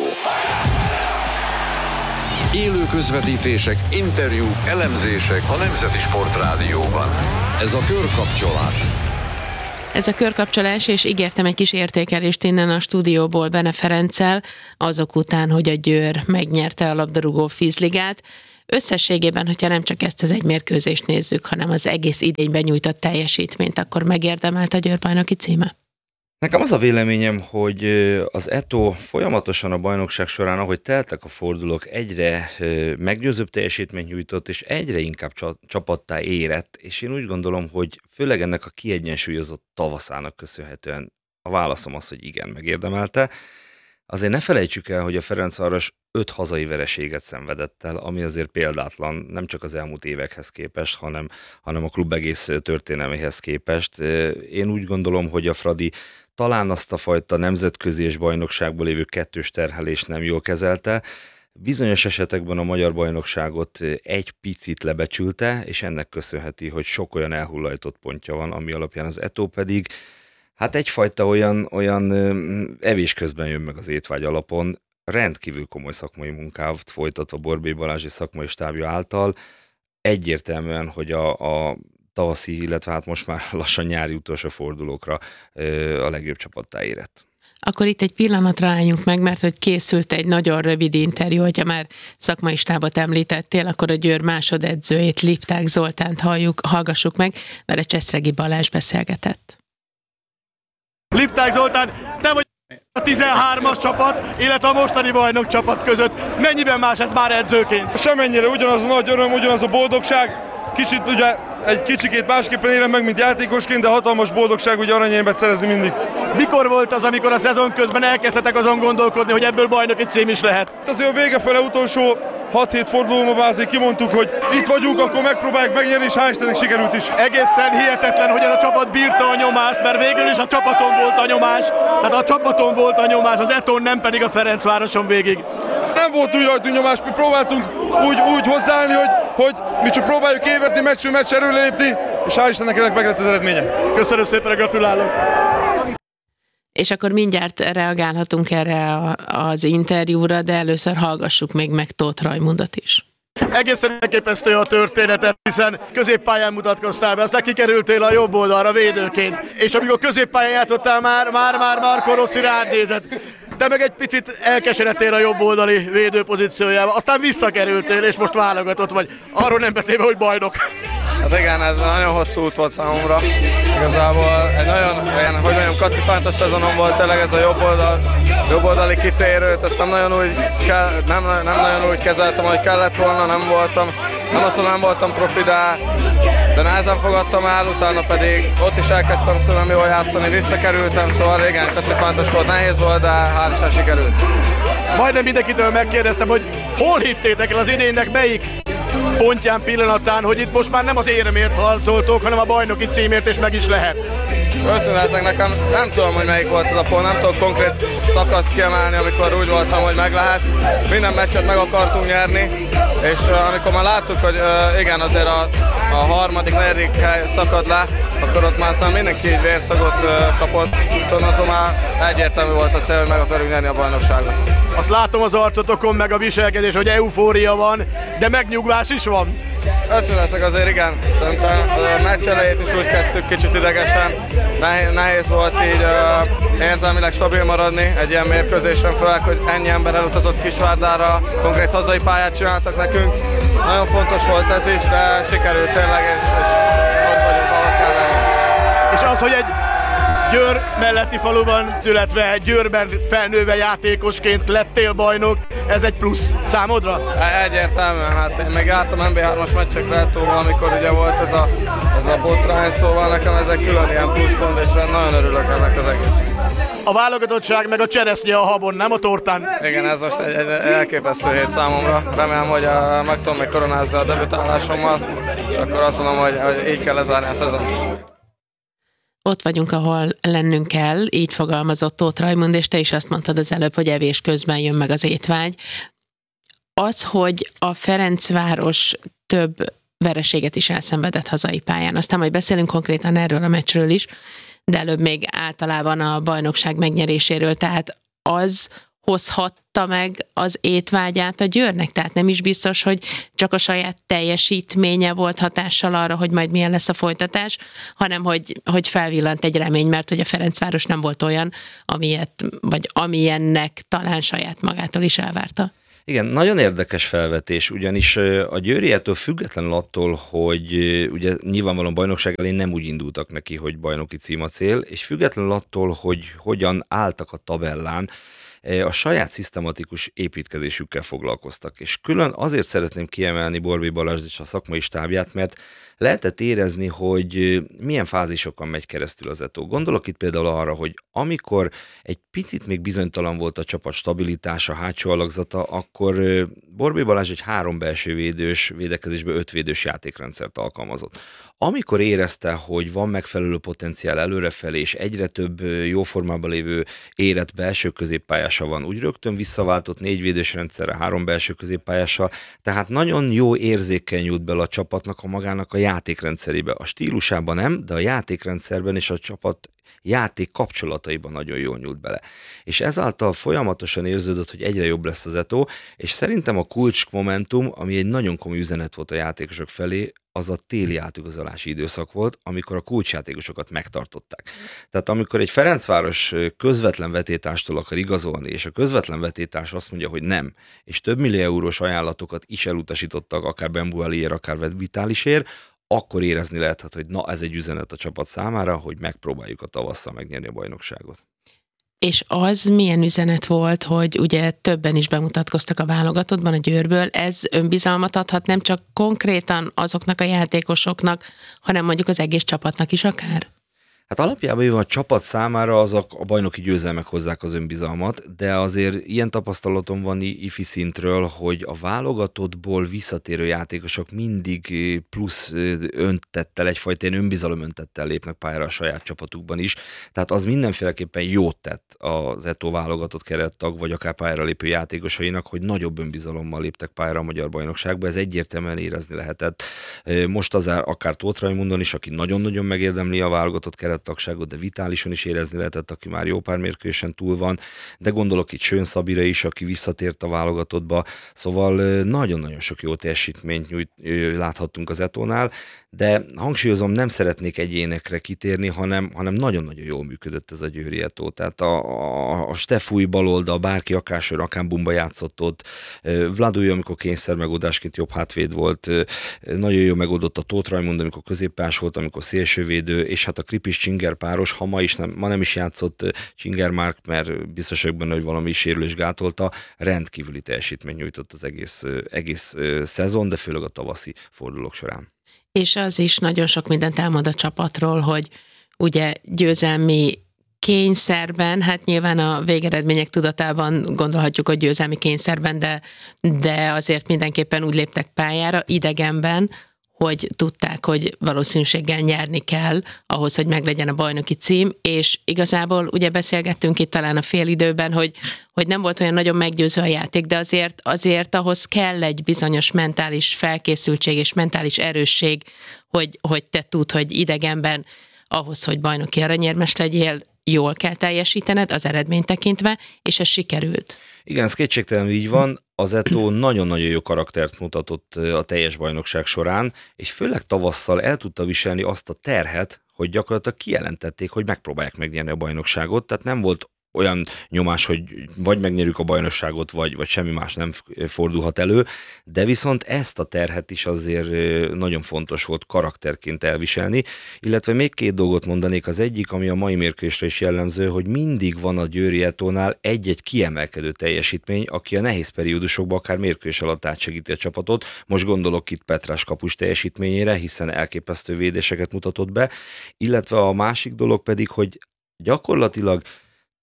Élő közvetítések, interjúk, elemzések a Nemzeti Sportrádióban. Ez a körkapcsolás. Ez a körkapcsolás, és ígértem egy kis értékelést innen a stúdióból Bene Ferenccel, azok után, hogy a Győr megnyerte a labdarúgó vízligát. Összességében, hogyha nem csak ezt az egy mérkőzést nézzük, hanem az egész idényben nyújtott teljesítményt, akkor megérdemelt a Győr bajnoki címe? Nekem az a véleményem, hogy az Eto folyamatosan a bajnokság során, ahogy teltek a fordulók, egyre meggyőzőbb teljesítményt nyújtott, és egyre inkább csapattá érett, és én úgy gondolom, hogy főleg ennek a kiegyensúlyozott tavaszának köszönhetően a válaszom az, hogy igen, megérdemelte. Azért ne felejtsük el, hogy a Ferencváros 5 hazai vereséget szenvedett el, ami azért példátlan, nem csak az elmúlt évekhez képest, hanem a klub egész történelméhez képest. Én úgy gondolom, hogy a Fradi talán azt a fajta nemzetközi és bajnokságból lévő kettős terhelést nem jól kezelte. Bizonyos esetekben a magyar bajnokságot egy picit lebecsülte, és ennek köszönheti, hogy sok olyan elhullajtott pontja van, ami alapján az Eto pedig hát egyfajta olyan evés közben jön meg az étvágy alapon, rendkívül komoly szakmai munkát folytatva Borbély Balázs és szakmai stábja által, egyértelműen, hogy a tavaszi, illetve hát most már lassan nyári utolsó fordulókra a legjobb csapattá érett. Akkor itt egy pillanatra álljunk meg, mert hogy készült egy nagyon rövid interjú, hogyha már szakmai stábot említettél, akkor a Győr másodedzőjét, Lipták Zoltánt hallgassuk meg, vele Cseszregi Balázs beszélgetett. Lipták Zoltán, te vagy a 13-as csapat, illetve a mostani bajnok csapat között. Mennyiben más ez már edzőként? Semennyire ugyanaz a nagy öröm, ugyanaz a boldogság. Kicsit ugye egy kicsikét másképpen élem meg, mint játékosként, de hatalmas boldogság ugye aranyérmet szerezni mindig. Mikor volt az, amikor a szezon közben elkezdtetek azon gondolkodni, hogy ebből bajnoki cím is lehet? Azért a vége fele utolsó 6-7 fordulóban azért kimondtuk, hogy itt vagyunk, akkor megpróbáljuk megnyerni, és hál' Istennek sikerült is. Egészen hihetetlen, hogy ez a csapat bírta a nyomást, mert végül is a csapaton volt a nyomás. Tehát a csapaton volt a nyomás, az Eton nem pedig a Ferencvároson végig. Nem volt úgy rajtunk nyomás, mi próbáltunk úgy hozzáállni, hogy mi csak próbáljuk évezni, meccsről meccsről lépni, és hál' Istennek ennek meg lett az eredménye. Köszönöm szépen, gratulálok! És akkor mindjárt reagálhatunk erre az interjúra, de először hallgassuk még meg Tóth Rajmundot is. Egészen elképesztő a történetet, hiszen középpályán mutatkoztál be, aztán kikerültél a jobb oldalra védőként, és amikor középpályán játszottál már Marco Rossi rád nézett. Te meg egy picit elkeseredtél a jobb oldali védő pozíciójába, aztán visszakerültél, és most válogatott vagy. Arról nem beszélve, hogy bajnok. Hát igen, ez nagyon hosszú út volt számomra. Igazából egy nagyon kacifántos szezonom volt tényleg ez a jobb oldali kitérőt, ezt nem nagyon úgy kezeltem, ahogy kellett volna, nem voltam profi, de nehezen fogadtam el, utána pedig ott is elkezdtem szóval jól játszani, visszakerültem, szóval igen, kacifántos volt, nehéz volt, de hál' Isten sikerült. Majdnem mindenkitől megkérdeztem, hogy hol hittétek el az idénynek melyik pontján, pillanatán, hogy itt most már nem az éremért harcoltok, hanem a bajnoki címért, és meg is lehet. Őszintén nekem nem tudom, hogy melyik volt ez a pont, nem tudok konkrét szakaszt kiemelni, amikor úgy voltam, hogy meg lehet. Minden meccset meg akartunk nyerni, és amikor már láttuk, hogy igen, azért a harmadik, negyedik hely szakad le, akkor ott már aztán mindenki így vérszagot kapott. Tudod, már egyértelmű volt a cél, hogy meg akarjuk nyerni a bajnokságot. Azt látom az arcotokon, meg a viselkedés, hogy eufória van, de megnyugvás is van. Összöneszek azért igen, szerintem a meccs elejét is úgy kezdtük kicsit idegesen, nehéz volt így érzelmileg stabil maradni egy ilyen mérkőzésen, főleg, hogy ennyi ember elutazott Kisvárdára, konkrét hazai pályát csináltak nekünk. Nagyon fontos volt ez is, de sikerült tényleg, és ott vagyunk, ahol kell lenni. És az, hogy egy Győr melletti faluban születve, Győrben felnőve játékosként lettél bajnok, ez egy plusz számodra? Egyértelműen, hát én még jártam NB3-as meccsekre Etóval, amikor ugye volt ez a botrány, szóval nekem ezek külön ilyen pluszpont, és nagyon örülök ennek az egész. A válogatottság meg a cseresznye a habon, nem a tortán? Igen, ez most egy elképesztő hét számomra. Remélem, hogy meg tudom még koronázni a debütálásommal, és akkor azt mondom, hogy így kell lezárni a szezont. ott vagyunk, ahol lennünk kell, így fogalmazott Tóth Rajmund, és te is azt mondtad az előbb, hogy evés közben jön meg az étvágy. Az, hogy a Ferencváros több vereséget is elszenvedett hazai pályán. Aztán majd beszélünk konkrétan erről a meccsről is, de előbb még általában a bajnokság megnyeréséről, tehát az hozhatta meg az étvágyát a Győrnek, tehát nem is biztos, hogy csak a saját teljesítménye volt hatással arra, hogy majd milyen lesz a folytatás, hanem hogy felvillant egy remény, mert hogy a Ferencváros nem volt olyan, amilyennek talán saját magától is elvárta. Igen, nagyon érdekes felvetés, ugyanis a győriától függetlenül attól, hogy ugye nyilvánvalóan bajnokság elén nem úgy indultak neki, hogy bajnoki cím a cél, és függetlenül attól, hogy hogyan álltak a tabellán, a saját szisztematikus építkezésükkel foglalkoztak. És külön azért szeretném kiemelni Borbély Balázs és a szakmai stábját, mert lehetett érezni, hogy milyen fázisokon megy keresztül az Eto. Gondolok itt például arra, hogy amikor egy picit még bizonytalan volt a csapat stabilitása, hátsó alakzata, akkor Borbély Balázs egy 3 belső védős védekezésbe 5 védős játékrendszert alkalmazott. Amikor érezte, hogy van megfelelő potenciál előrefelé, és egyre több jó formában lévő érett belső középpályása van, úgy rögtön visszaváltott 4 védős rendszerre, 3 belső középpályással, tehát nagyon jó érzékkel nyújt bele a csapatnak a magának a játékrendszerébe. A stílusában nem, de a játékrendszerben és a csapat játék kapcsolataiban nagyon jól nyúlt bele. És ezáltal folyamatosan érződött, hogy egyre jobb lesz az Eto, és szerintem a kulcs momentum, ami egy nagyon komoly üzenet volt a játékosok felé, az a téli átigazolási időszak volt, amikor a kulcsjátékosokat megtartották. Tehát amikor egy Ferencváros közvetlen vetétástól akar igazolni, és a közvetlen vetétás azt mondja, hogy nem, és több millió eurós ajánlatokat is elutasítottak, akár Bembualiért, akár Vitálisért, akkor érezni lehetett, hogy na, ez egy üzenet a csapat számára, hogy megpróbáljuk a tavasszal megnyerni a bajnokságot. És az milyen üzenet volt, hogy ugye többen is bemutatkoztak a válogatottban a Győrből, ez önbizalmat adhat nem csak konkrétan azoknak a játékosoknak, hanem mondjuk az egész csapatnak is akár? Hát alapjában a csapat számára azok a bajnoki győzelmek hozzák az önbizalmat, de azért ilyen tapasztalatom van ifi szintről, hogy a válogatottból visszatérő játékosok mindig plusz öntettel, egyfajta önbizalom öntettel lépnek pályára a saját csapatukban is, tehát az mindenféleképpen jót tett az Eto válogatott kerettag, vagy akár pályára lépő játékosainak, hogy nagyobb önbizalommal léptek pályára a magyar bajnokságba, ez egyértelműen érezni lehetett. Most azért akár Tóth Rajmundon is, aki nagyon-nagyon megérdemli a válogatott kerettagságot, de Vitálison is érezni lehetett, aki már jó pár mérkőzésen túl van, de gondolok itt Schön Szabira is, aki visszatért a válogatottba, szóval nagyon-nagyon sok jó teljesítményt láthattunk az Etónál, de hangsúlyozom, nem szeretnék egyénekre kitérni, hanem nagyon-nagyon jól működött ez a győri Eto. Tehát a Stefúj baloldal, bárki Akásőr, Akánbumba játszott ott, Vladúj, amikor kényszer megoldásként jobb hátvéd volt, nagyon jól megoldott a Tóth Rajmund, amikor középpás volt, amikor szélsővédő, és hát a Kripis-Csinger páros, ma nem is játszott Csinger Márk, mert biztos vagyok benne, hogy valami sérülés gátolta, rendkívüli teljesítmény nyújtott az egész szezon, de főleg a tavaszi fordulók során. És az is nagyon sok mindent elmond a csapatról, hogy ugye győzelmi kényszerben, hát nyilván a végeredmények tudatában gondolhatjuk, hogy győzelmi kényszerben, de azért mindenképpen úgy léptek pályára, idegenben, hogy tudták, hogy valószínűséggel nyerni kell ahhoz, hogy meglegyen a bajnoki cím, és igazából ugye beszélgettünk itt talán a félidőben, hogy nem volt olyan nagyon meggyőző a játék, de azért ahhoz kell egy bizonyos mentális felkészültség és mentális erősség, hogy te tudd, hogy idegenben ahhoz, hogy bajnoki aranyérmes legyél, jól kell teljesítened az eredményt tekintve, és ez sikerült. Igen, ez kétségtelenül így van. Az Eto nagyon-nagyon jó karaktert mutatott a teljes bajnokság során, és főleg tavasszal el tudta viselni azt a terhet, hogy gyakorlatilag kijelentették, hogy megpróbálják megnyerni a bajnokságot, tehát nem volt olyan nyomás, hogy vagy megnyerjük a bajnokságot, vagy semmi más nem fordulhat elő, de viszont ezt a terhet is azért nagyon fontos volt karakterként elviselni, illetve még 2 dolgot mondanék, az egyik, ami a mai mérkőzésre is jellemző, hogy mindig van a győri Etónál egy-egy kiemelkedő teljesítmény, aki a nehéz periódusokban akár mérkőzés alatt átsegíti a csapatot. Most gondolok itt Petrás kapus teljesítményére, hiszen elképesztő védéseket mutatott be, illetve a másik dolog pedig, hogy gyakorlatilag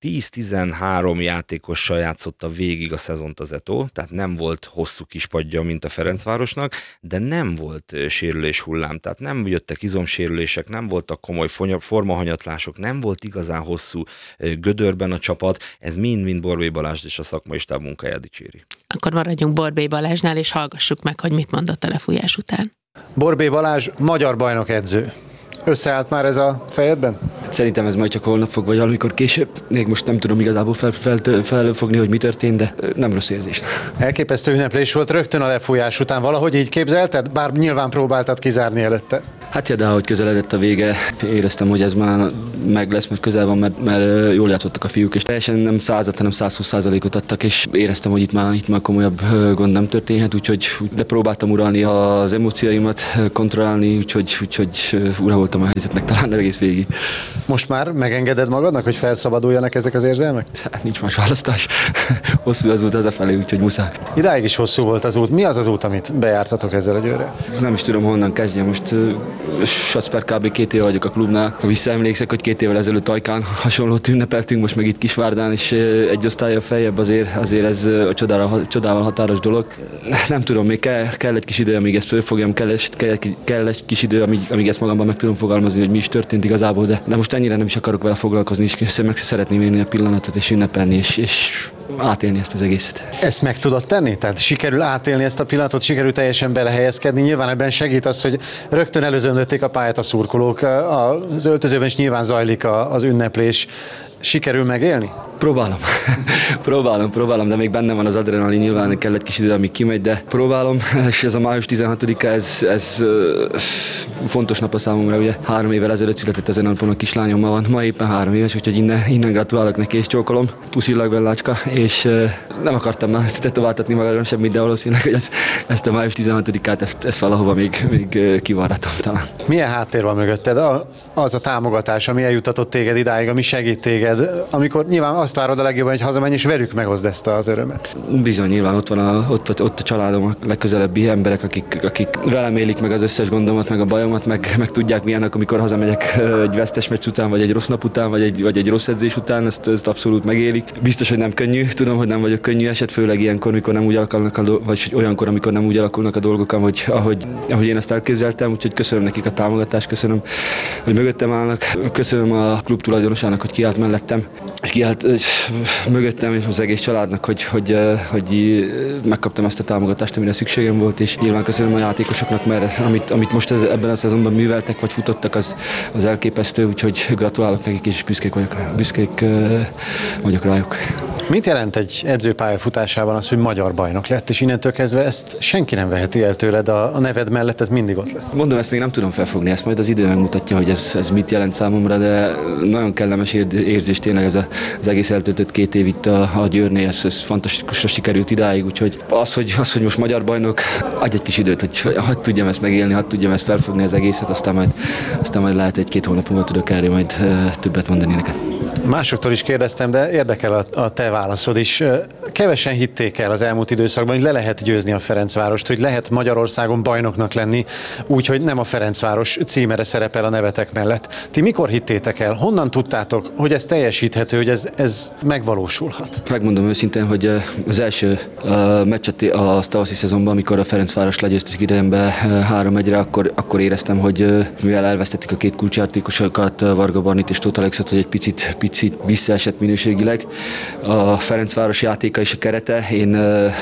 10-13 játékossal játszotta végig a szezont az Eto, tehát nem volt hosszú kispadja, mint a Ferencvárosnak, de nem volt sérülés hullám, tehát nem jöttek izomsérülések, nem voltak komoly formahanyatlások, nem volt igazán hosszú gödörben a csapat, ez mind-mind Borbély Balázs és a szakmai stáb munkáját dicséri. Akkor maradjunk Borbély Balázsnál, és hallgassuk meg, hogy mit mondott a lefújás után. Borbély Balázs, magyar bajnok edző. Összeállt már ez a fejedben? Szerintem ez majd csak holnap fog, vagy valamikor később. Még most nem tudom igazából felfogni, hogy mi történt, de nem rossz érzés. Elképesztő ünneplés volt rögtön a lefújás után. Valahogy így képzelted? Bár nyilván próbáltad kizárni előtte. Hát ja, de ahogy közeledett a vége, éreztem, hogy ez már meg lesz, mert közel van, mert jól játszottak a fiúk, és teljesen nem 100-at, hanem 120%-ot adtak, és éreztem, hogy itt már komolyabb gond nem történhet, de próbáltam uralni az emócióimat, kontrollálni, úgyhogy ura voltam a helyzetnek talán egész végig. Most már megengeded magadnak, hogy felszabaduljanak ezek az érzelmek? Hát nincs más választás. Hosszú az út hazafelé, úgyhogy muszáj. Idáig is hosszú volt az út. Mi az út, amit bejártatok ezzel a Győrrel? Nem is tudom, honnan kezdjem. Most Sacper kb. 2 éve vagyok a klubnál. Ha visszaemlékszek, hogy 2 évvel ezelőtt Ajkán hasonlót ünnepeltünk, most meg itt Kisvárdán, és egy osztálya feljebb azért ez a csodával határos dolog. Nem tudom, még kell egy kis idő, amíg ezt fölfogjam, kell egy kis idő, amíg ezt magamban meg tudom fogalmazni, hogy mi is történt igazából, de most ennyire nem is akarok vele foglalkozni, és meg szeretném élni a pillanatot, és ünnepelni, és átélni ezt az egészet. Ezt meg tudod tenni? Tehát sikerül átélni ezt a pillanatot, sikerül teljesen belehelyezkedni. Nyilván ebben segít az, hogy rögtön előzöndötték a pályát a szurkolók. Az öltözőben is nyilván zajlik az ünneplés. Sikerül megélni? Próbálom, de még benne van az adrenalin, nyilván kell egy kis idő, amíg kimegy, de próbálom, és ez a május 16-a, ez fontos nap a számomra, ugye 3 évvel ezelőtt született ezen a napon a kislányom, ma éppen 3 éves, úgyhogy innen gratulálok neki és csókolom, puszillag Bellácska, és nem akartam már tetováltatni magamra semmit, de valószínűleg, hogy ezt a május 16-át, ezt valahova még kivarratom talán. Milyen háttér van mögötted? Az a támogatás, ami eljutatott téged idáig, ami segít téged, amikor nyilván azt várod a legjobban, hogy hazamenj és velük megozd ezt az örömet. Bizony, nyilván ott van ott a családom, a legközelebbi emberek, akik velem élik meg az összes gondomat, meg a bajomat, meg tudják milyenek, amikor hazamegyek egy vesztes meccs után, vagy egy rossz nap után, vagy egy rossz edzés után, ezt abszolút megélik. Biztos, hogy nem könnyű, tudom, hogy nem vagyok könnyű eset, főleg ilyenkor, mikor nem úgy alakulnak vagy olyankor, amikor nem úgy alakulnak a dolgok, ahogy én ezt elképzeltem, úgyhogy köszönöm nekik a támogatást, köszönöm, hogy mögöttem állnak, köszönöm a klub tulajdonosának, hogy kiállt mellettem, és kiállt mögöttem és az egész családnak, hogy megkaptam ezt a támogatást, amire szükségem volt, és nyilván köszönöm a játékosoknak, mert amit most ebben a szezonban műveltek, vagy futottak, az elképesztő, úgyhogy gratulálok nekik, és büszkék vagyok rájuk. Mit jelent egy edzőpálya futásában az, hogy magyar bajnok lett, és innentől kezdve ezt senki nem veheti el tőled, a neved mellett ez mindig ott lesz? Mondom, ezt még nem tudom felfogni, ezt majd az idő megmutatja, hogy ez mit jelent számomra, de nagyon kellemes érzés tényleg ez az egész eltöltött 2 év itt a Győrnél, ez fantasztikusra sikerült idáig, úgyhogy az, hogy most magyar bajnok, adj egy kis időt, hogy hadd tudjam ezt megélni, hadd tudjam ezt felfogni az egészet, aztán majd lehet 1-2 hónap múlva tudok erről majd többet mondani neked. Másoktól is kérdeztem, de érdekel a te válaszod is. Kevesen hitték el az elmúlt időszakban, hogy le lehet győzni a Ferencvárost, hogy lehet Magyarországon bajnoknak lenni, úgyhogy nem a Ferencváros címere szerepel a nevetek mellett. Ti mikor hittétek el? Honnan tudtátok, hogy ez teljesíthető, hogy ez megvalósulhat? Megmondom őszintén, hogy az első meccset a tavaszi szezonban, amikor a Ferencváros legyőztük idejembe 3-1-re, akkor éreztem, hogy mivel elvesztették a 2 kulcsjátékosokat, Varga Barnit és Tóth Alexot, hogy egy picit visszaesett minőségileg a Ferencváros játéka és a kerete. Én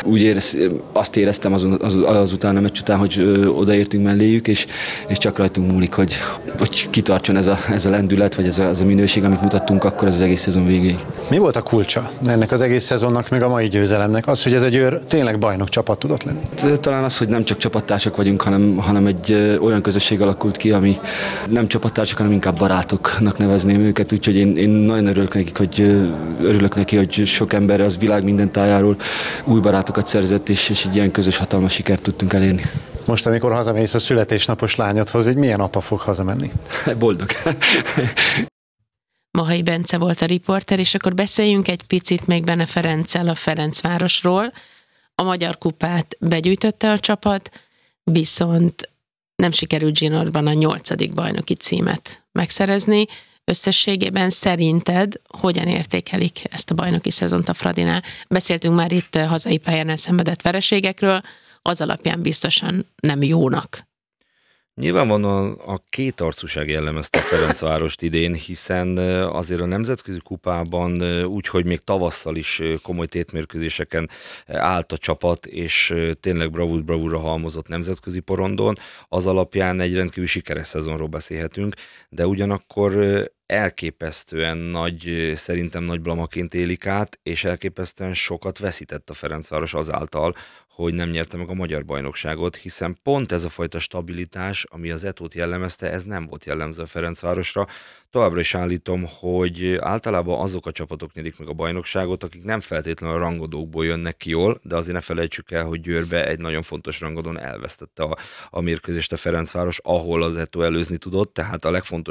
azt éreztem azután a meccs után, hogy odaértünk melléjük, és csak rajtunk múlik, hogy kitartson ez a lendület, vagy ez a minőség, amit mutattunk akkor az egész szezon végéig. Mi volt a kulcsa ennek az egész szezonnak, meg a mai győzelemnek? Az, hogy ez egy Győr tényleg bajnok csapat tudott lenni? Talán az, hogy nem csak csapattársak vagyunk, hanem egy olyan közösség alakult ki, ami nem csapattársak, hanem inkább barátoknak nevezném őket, úgyhogy én nagyon örülök neki, hogy sok ember az világ minden tájáról új barátokat szerzett, és egy ilyen közös hatalmas sikert tudtunk elérni. Most, amikor hazamész a születésnapos lányodhoz, egy milyen apa fog hazamenni? Boldog. Mahai Bence volt a riporter, és akkor beszéljünk egy picit még Bene Ferenccel a Ferencvárosról. A Magyar Kupát begyűjtötte a csapat, viszont nem sikerült zsinórban a 8. bajnoki címet megszerezni. Összességében szerinted hogyan értékelik ezt a bajnoki szezont a Fradinál? Beszéltünk már itt hazai pályán elszenvedett vereségekről, az alapján biztosan nem jónak. Nyilvánvalóan a kétarcúság jellemezte a Ferencvárost idén, hiszen azért a nemzetközi kupában úgyhogy még tavasszal is komoly tétmérkőzéseken állt a csapat, és tényleg bravúrra halmozott nemzetközi porondon, az alapján egy rendkívül sikeres szezonról beszélhetünk, de ugyanakkor elképesztően szerintem nagy blamaként élik át, és elképesztően sokat veszített a Ferencváros azáltal, hogy nem nyerte meg a magyar bajnokságot, hiszen pont ez a fajta stabilitás, ami az Etót jellemezte, ez nem volt jellemző a Ferencvárosra. Továbbra is állítom, hogy általában azok a csapatok nyerik meg a bajnokságot, akik nem feltétlenül a rangadókból jönnek ki jól, de azért ne felejtsük el, hogy Győrbe egy nagyon fontos rangadón elvesztette a mérkőzést a Ferencváros, ahol az Etó előzni tudott, tehát a legfontosabb